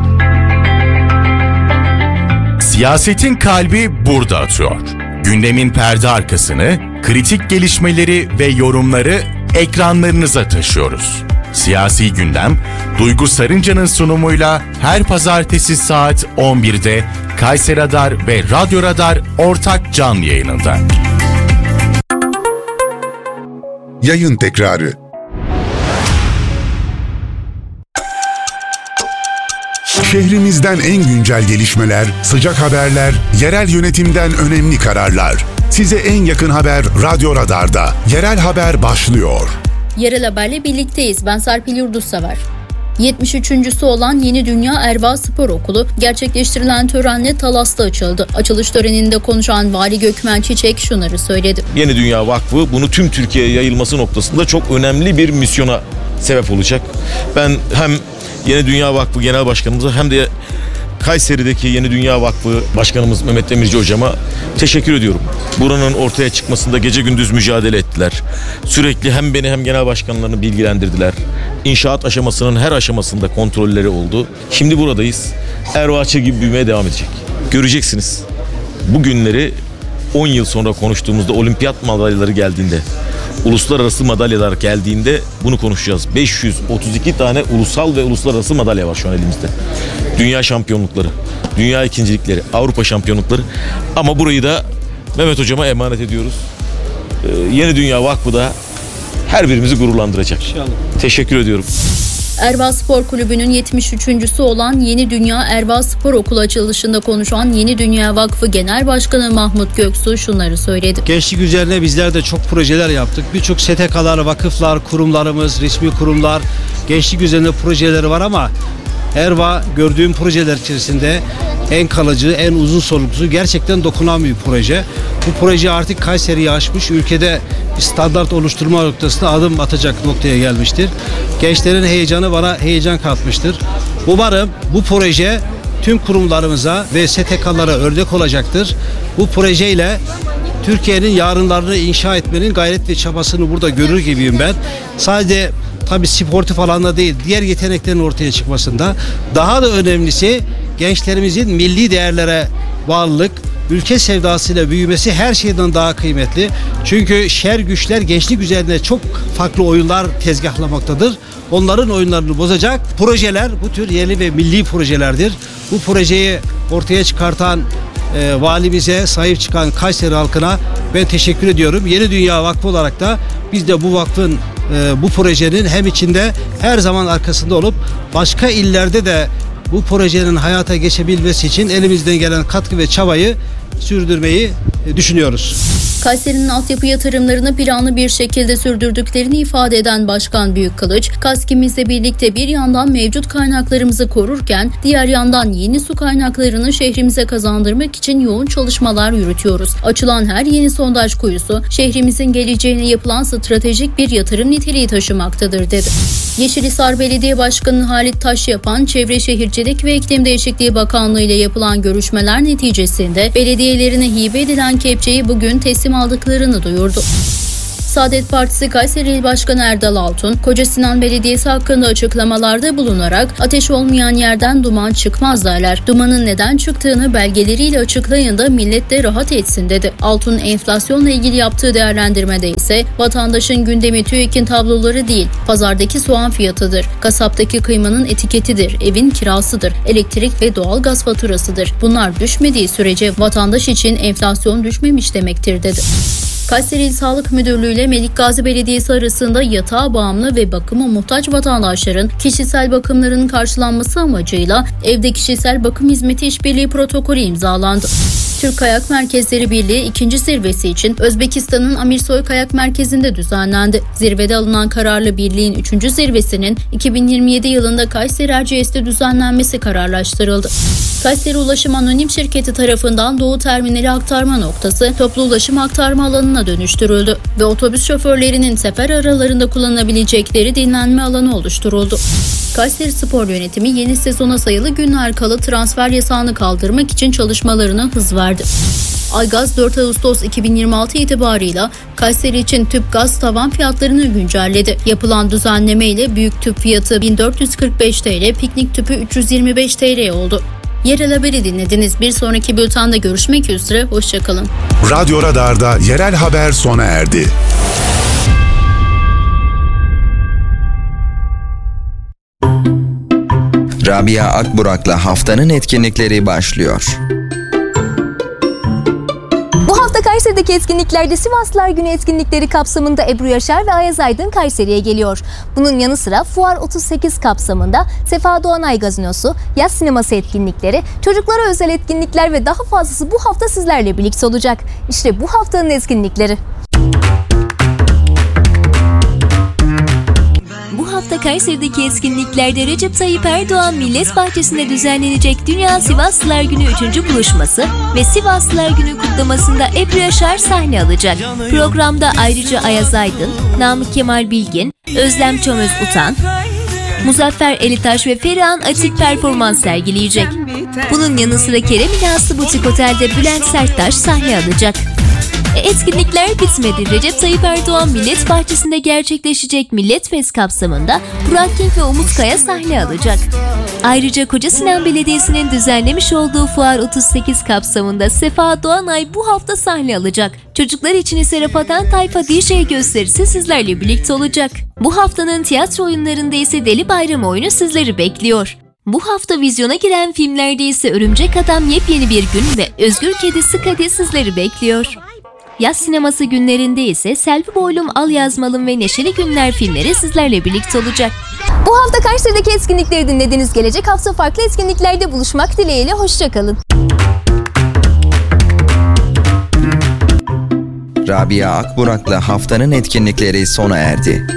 Siyasetin kalbi burada atıyor. Gündemin perde arkasını, kritik gelişmeleri ve yorumları ekranlarınıza taşıyoruz. Siyasi Gündem, Duygu Sarınca'nın sunumuyla her pazartesi saat on birde Kayseri Radar ve Radyo Radar ortak canlı yayınında. Yayın tekrarı. Şehrimizden en güncel gelişmeler, sıcak haberler, yerel yönetimden önemli kararlar. Size en yakın haber Radyo Radar'da. Yerel haber başlıyor. Yerel haberle birlikteyiz. Ben Serpil Yurdussever. yetmiş üçüncüsü olan Yeni Dünya Erva Spor Okulu gerçekleştirilen törenle Talas'ta açıldı. Açılış töreninde konuşan Vali Gökmen Çiçek şunları söyledi. Yeni Dünya Vakfı bunu tüm Türkiye'ye yayılması noktasında çok önemli bir misyona sebep olacak. Ben hem Yeni Dünya Vakfı Genel Başkanımıza hem de Kayseri'deki Yeni Dünya Vakfı Başkanımız Mehmet Demirci Hocama teşekkür ediyorum. Buranın ortaya çıkmasında gece gündüz mücadele ettiler. Sürekli hem beni hem genel başkanlarını bilgilendirdiler. İnşaat aşamasının her aşamasında kontrolleri oldu. Şimdi buradayız. Ervaçı gibi büyümeye devam edecek. Göreceksiniz. Bu günleri on yıl sonra konuştuğumuzda olimpiyat madalyaları geldiğinde, uluslararası madalyalar geldiğinde bunu konuşacağız. beş yüz otuz iki tane ulusal ve uluslararası madalya var şu an elimizde. Dünya şampiyonlukları, dünya ikincilikleri, Avrupa şampiyonlukları. Ama burayı da Mehmet Hocama emanet ediyoruz. Ee, Yeni Dünya Vakfı da her birimizi gururlandıracak. İnşallah. Teşekkür ediyorum. Erva Spor Kulübü'nün yetmiş üçüncüsü olan Yeni Dünya Erva Spor Okulu açılışında konuşan Yeni Dünya Vakfı Genel Başkanı Mahmut Göksu şunları söyledi. Gençlik üzerine bizler de çok projeler yaptık. Birçok S T K'lar, vakıflar, kurumlarımız, resmi kurumlar gençlik üzerine projeleri var ama Erva gördüğüm projeler içerisinde en kalıcı, en uzun soluklu, gerçekten dokunan bir proje. Bu proje artık Kayseri'yi aşmış, ülkede bir standart oluşturma noktasında adım atacak noktaya gelmiştir. Gençlerin heyecanı bana heyecan katmıştır. Umarım bu proje tüm kurumlarımıza ve S T K'lara örnek olacaktır. Bu projeyle Türkiye'nin yarınlarını inşa etmenin gayret ve çabasını burada görür gibiyim ben. Sadece tabii sportif alanda değil, diğer yeteneklerin ortaya çıkmasında. Daha da önemlisi gençlerimizin milli değerlere bağlılık, ülke sevdasıyla büyümesi her şeyden daha kıymetli. Çünkü şer güçler gençlik üzerinde çok farklı oyunlar tezgahlamaktadır. Onların oyunlarını bozacak projeler bu tür yerli ve milli projelerdir. Bu projeyi ortaya çıkartan e, valimize, sahip çıkan Kayseri halkına ben teşekkür ediyorum. Yeni Dünya Vakfı olarak da biz de bu vakfın, e, bu projenin hem içinde her zaman arkasında olup başka illerde de bu projenin hayata geçebilmesi için elimizden gelen katkı ve çabayı sürdürmeyi düşünüyoruz. Kayseri'nin altyapı yatırımlarını planlı bir şekilde sürdürdüklerini ifade eden Başkan Büyükkılıç, KASKİ'mizle birlikte bir yandan mevcut kaynaklarımızı korurken diğer yandan yeni su kaynaklarını şehrimize kazandırmak için yoğun çalışmalar yürütüyoruz. Açılan her yeni sondaj kuyusu şehrimizin geleceğine yapılan stratejik bir yatırım niteliği taşımaktadır dedi. Yeşilhisar Belediye Başkanı Halit Taşyapan, Çevre Şehircilik ve İklim Değişikliği Bakanlığı ile yapılan görüşmeler neticesinde belediyelerine hibe edilen kepçeyi bugün teslim aldıklarını duyurdu. Saadet Partisi Kayseri İl Başkanı Erdal Altun, Kocasinan Belediyesi hakkında açıklamalarda bulunarak ateş olmayan yerden duman çıkmaz derler. Dumanın neden çıktığını belgeleriyle açıklayın da millet de rahat etsin dedi. Altun enflasyonla ilgili yaptığı değerlendirmede ise vatandaşın gündemi TÜİK'in tabloları değil, pazardaki soğan fiyatıdır, kasaptaki kıymanın etiketidir, evin kirasıdır, elektrik ve doğalgaz faturasıdır. Bunlar düşmediği sürece vatandaş için enflasyon düşmemiş demektir dedi. Kayseri İl Sağlık Müdürlüğü ile Melikgazi Belediyesi arasında yatağa bağımlı ve bakıma muhtaç vatandaşların kişisel bakımlarının karşılanması amacıyla evde kişisel bakım hizmeti işbirliği protokolü imzalandı. Türk Kayak Merkezleri Birliği ikinci zirvesi için Özbekistan'ın Amirsoy Kayak Merkezi'nde düzenlendi. Zirvede alınan kararla birliğin üçüncü zirvesinin iki bin yirmi yedi yılında Kayseri Erciyes'te düzenlenmesi kararlaştırıldı. Kayseri Ulaşım Anonim Şirketi tarafından Doğu Terminali aktarma noktası toplu ulaşım aktarma alanına dönüştürüldü ve otobüs şoförlerinin sefer aralarında kullanabilecekleri dinlenme alanı oluşturuldu. Kayseri Spor Yönetimi yeni sezona sayılı günler kala transfer yasağını kaldırmak için çalışmalarına hız verdi. Aygaz dört Ağustos iki bin yirmi altı itibarıyla Kayseri için tüp gaz tavan fiyatlarını güncelledi. Yapılan düzenleme ile büyük tüp fiyatı bin dört yüz kırk beş TL, piknik tüpü üç yüz yirmi beş TL oldu. Yerel haberi dinlediniz. Bir sonraki bültende görüşmek üzere. Hoşçakalın. Radyo Radar'da yerel haber sona erdi. Rabia Akburak'la haftanın etkinlikleri başlıyor. Bu hafta Kayseri'deki etkinliklerde Sivaslılar Günü etkinlikleri kapsamında Ebru Yaşar ve Ayaz Aydın Kayseri'ye geliyor. Bunun yanı sıra Fuar otuz sekiz kapsamında Sefa Doğanay Gazinosu, yaz sineması etkinlikleri, çocuklara özel etkinlikler ve daha fazlası bu hafta sizlerle birlikte olacak. İşte bu haftanın etkinlikleri. Bu hafta Kayseri'deki etkinliklerde Recep Tayyip Erdoğan Millet Bahçesi'nde düzenlenecek Dünya Sivaslılar Günü üçüncü buluşması ve Sivaslılar Günü kutlamasında Ebru Yaşar sahne alacak. Programda ayrıca Ayaz Aydın, Namık Kemal Bilgin, Özlem Çömez Utan, Muzaffer Elitaş ve Ferihan Atik performans sergileyecek. Bunun yanı sıra Kerem İnansı Butik Otel'de Bülent Serttaş sahne alacak. Etkinlikler bitmedi. Recep Tayyip Erdoğan Millet Bahçesi'nde gerçekleşecek Millet Fest kapsamında Burak King ve Umut Kaya sahne alacak. Ayrıca Kocasinan Belediyesi'nin düzenlemiş olduğu Fuar otuz sekiz kapsamında Sefa Doğanay bu hafta sahne alacak. Çocuklar için ise Rafadan Tayfa D J gösterisi sizlerle birlikte olacak. Bu haftanın tiyatro oyunlarında ise Deli Bayramı oyunu sizleri bekliyor. Bu hafta vizyona giren filmlerde ise Örümcek Adam Yepyeni Bir Gün ve Özgür Kedi Sıkadi sizleri bekliyor. Yaz sineması günlerinde ise Selvi Boylum, Al Yazmalım ve Neşeli Günler filmleri sizlerle birlikte olacak. Bu hafta Kayseri'deki etkinlikleri dinlediniz. Gelecek hafta farklı etkinliklerde buluşmak dileğiyle. Hoşçakalın. Rabia Akburak'la haftanın etkinlikleri sona erdi.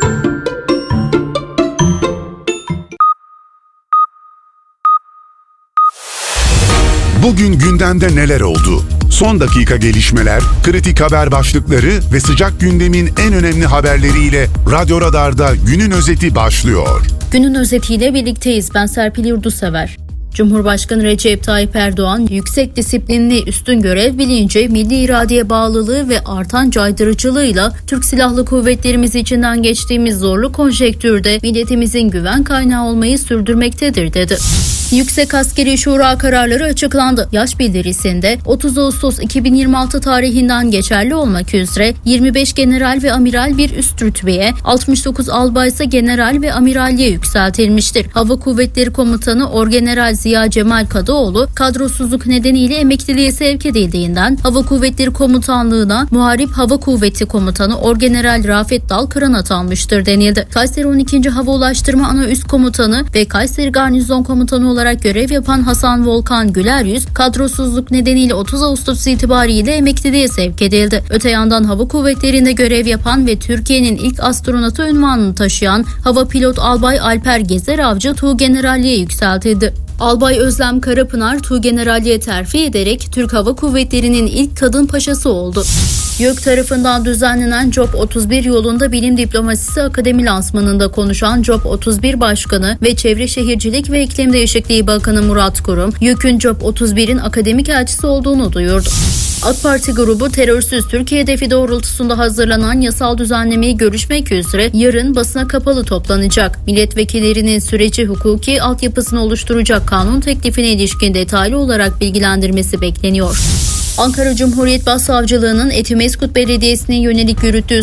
Bugün gündemde neler oldu? Son dakika gelişmeler, kritik haber başlıkları ve sıcak gündemin en önemli haberleriyle Radyo Radar'da günün özeti başlıyor. Günün özetiyle birlikteyiz. Ben Serpil Yurdusever. Cumhurbaşkanı Recep Tayyip Erdoğan, yüksek disiplinli üstün görev bilinci, milli iradeye bağlılığı ve artan caydırıcılığıyla Türk Silahlı Kuvvetlerimiz içinden geçtiğimiz zorlu konjektürde milletimizin güven kaynağı olmayı sürdürmektedir dedi. Yüksek Askeri Şura kararları açıklandı. Yaş bildirisinde otuz Ağustos iki bin yirmi altı tarihinden geçerli olmak üzere yirmi beş general ve amiral bir üst rütbeye, altmış dokuz albay ise general ve amiralliğe yükseltilmiştir. Hava Kuvvetleri Komutanı Orgeneral Ziya Cemal Kadıoğlu, kadrosuzluk nedeniyle emekliliğe sevk edildiğinden Hava Kuvvetleri Komutanlığı'na Muharip Hava Kuvveti Komutanı Orgeneral Rafet Dalkıran atanmıştır denildi. Kayseri on ikinci Hava Ulaştırma Ana Üst Komutanı ve Kayseri Garnizon Komutanı olarak görev yapan Hasan Volkan Güleryüz, kadrosuzluk nedeniyle otuz Ağustos itibariyle emekliliğe sevk edildi. Öte yandan Hava Kuvvetleri'nde görev yapan ve Türkiye'nin ilk astronotu unvanını taşıyan Hava Pilot Albay Alper Gezer Avcı Tuğgeneralliğe yükseltildi. Albay Özlem Karapınar Tuğgeneralliğe terfi ederek Türk Hava Kuvvetleri'nin ilk kadın paşası oldu. YÖK tarafından düzenlenen Job otuz bir yolunda bilim diplomasisi akademi lansmanında konuşan Job otuz bir Başkanı ve Çevre Şehircilik ve İklim Değişikliği Bakanı Murat Kurum, YÖK'ün Job otuz birin akademik elçisi olduğunu duyurdu. AK Parti grubu terörsüz Türkiye hedefi doğrultusunda hazırlanan yasal düzenlemeyi görüşmek üzere yarın basına kapalı toplanacak. Milletvekillerinin süreci hukuki altyapısını oluşturacak kanun teklifine ilişkin detaylı olarak bilgilendirmesi bekleniyor. Ankara Cumhuriyet Başsavcılığı'nın Etimeskut Belediyesi'ne yönelik yürüttüğü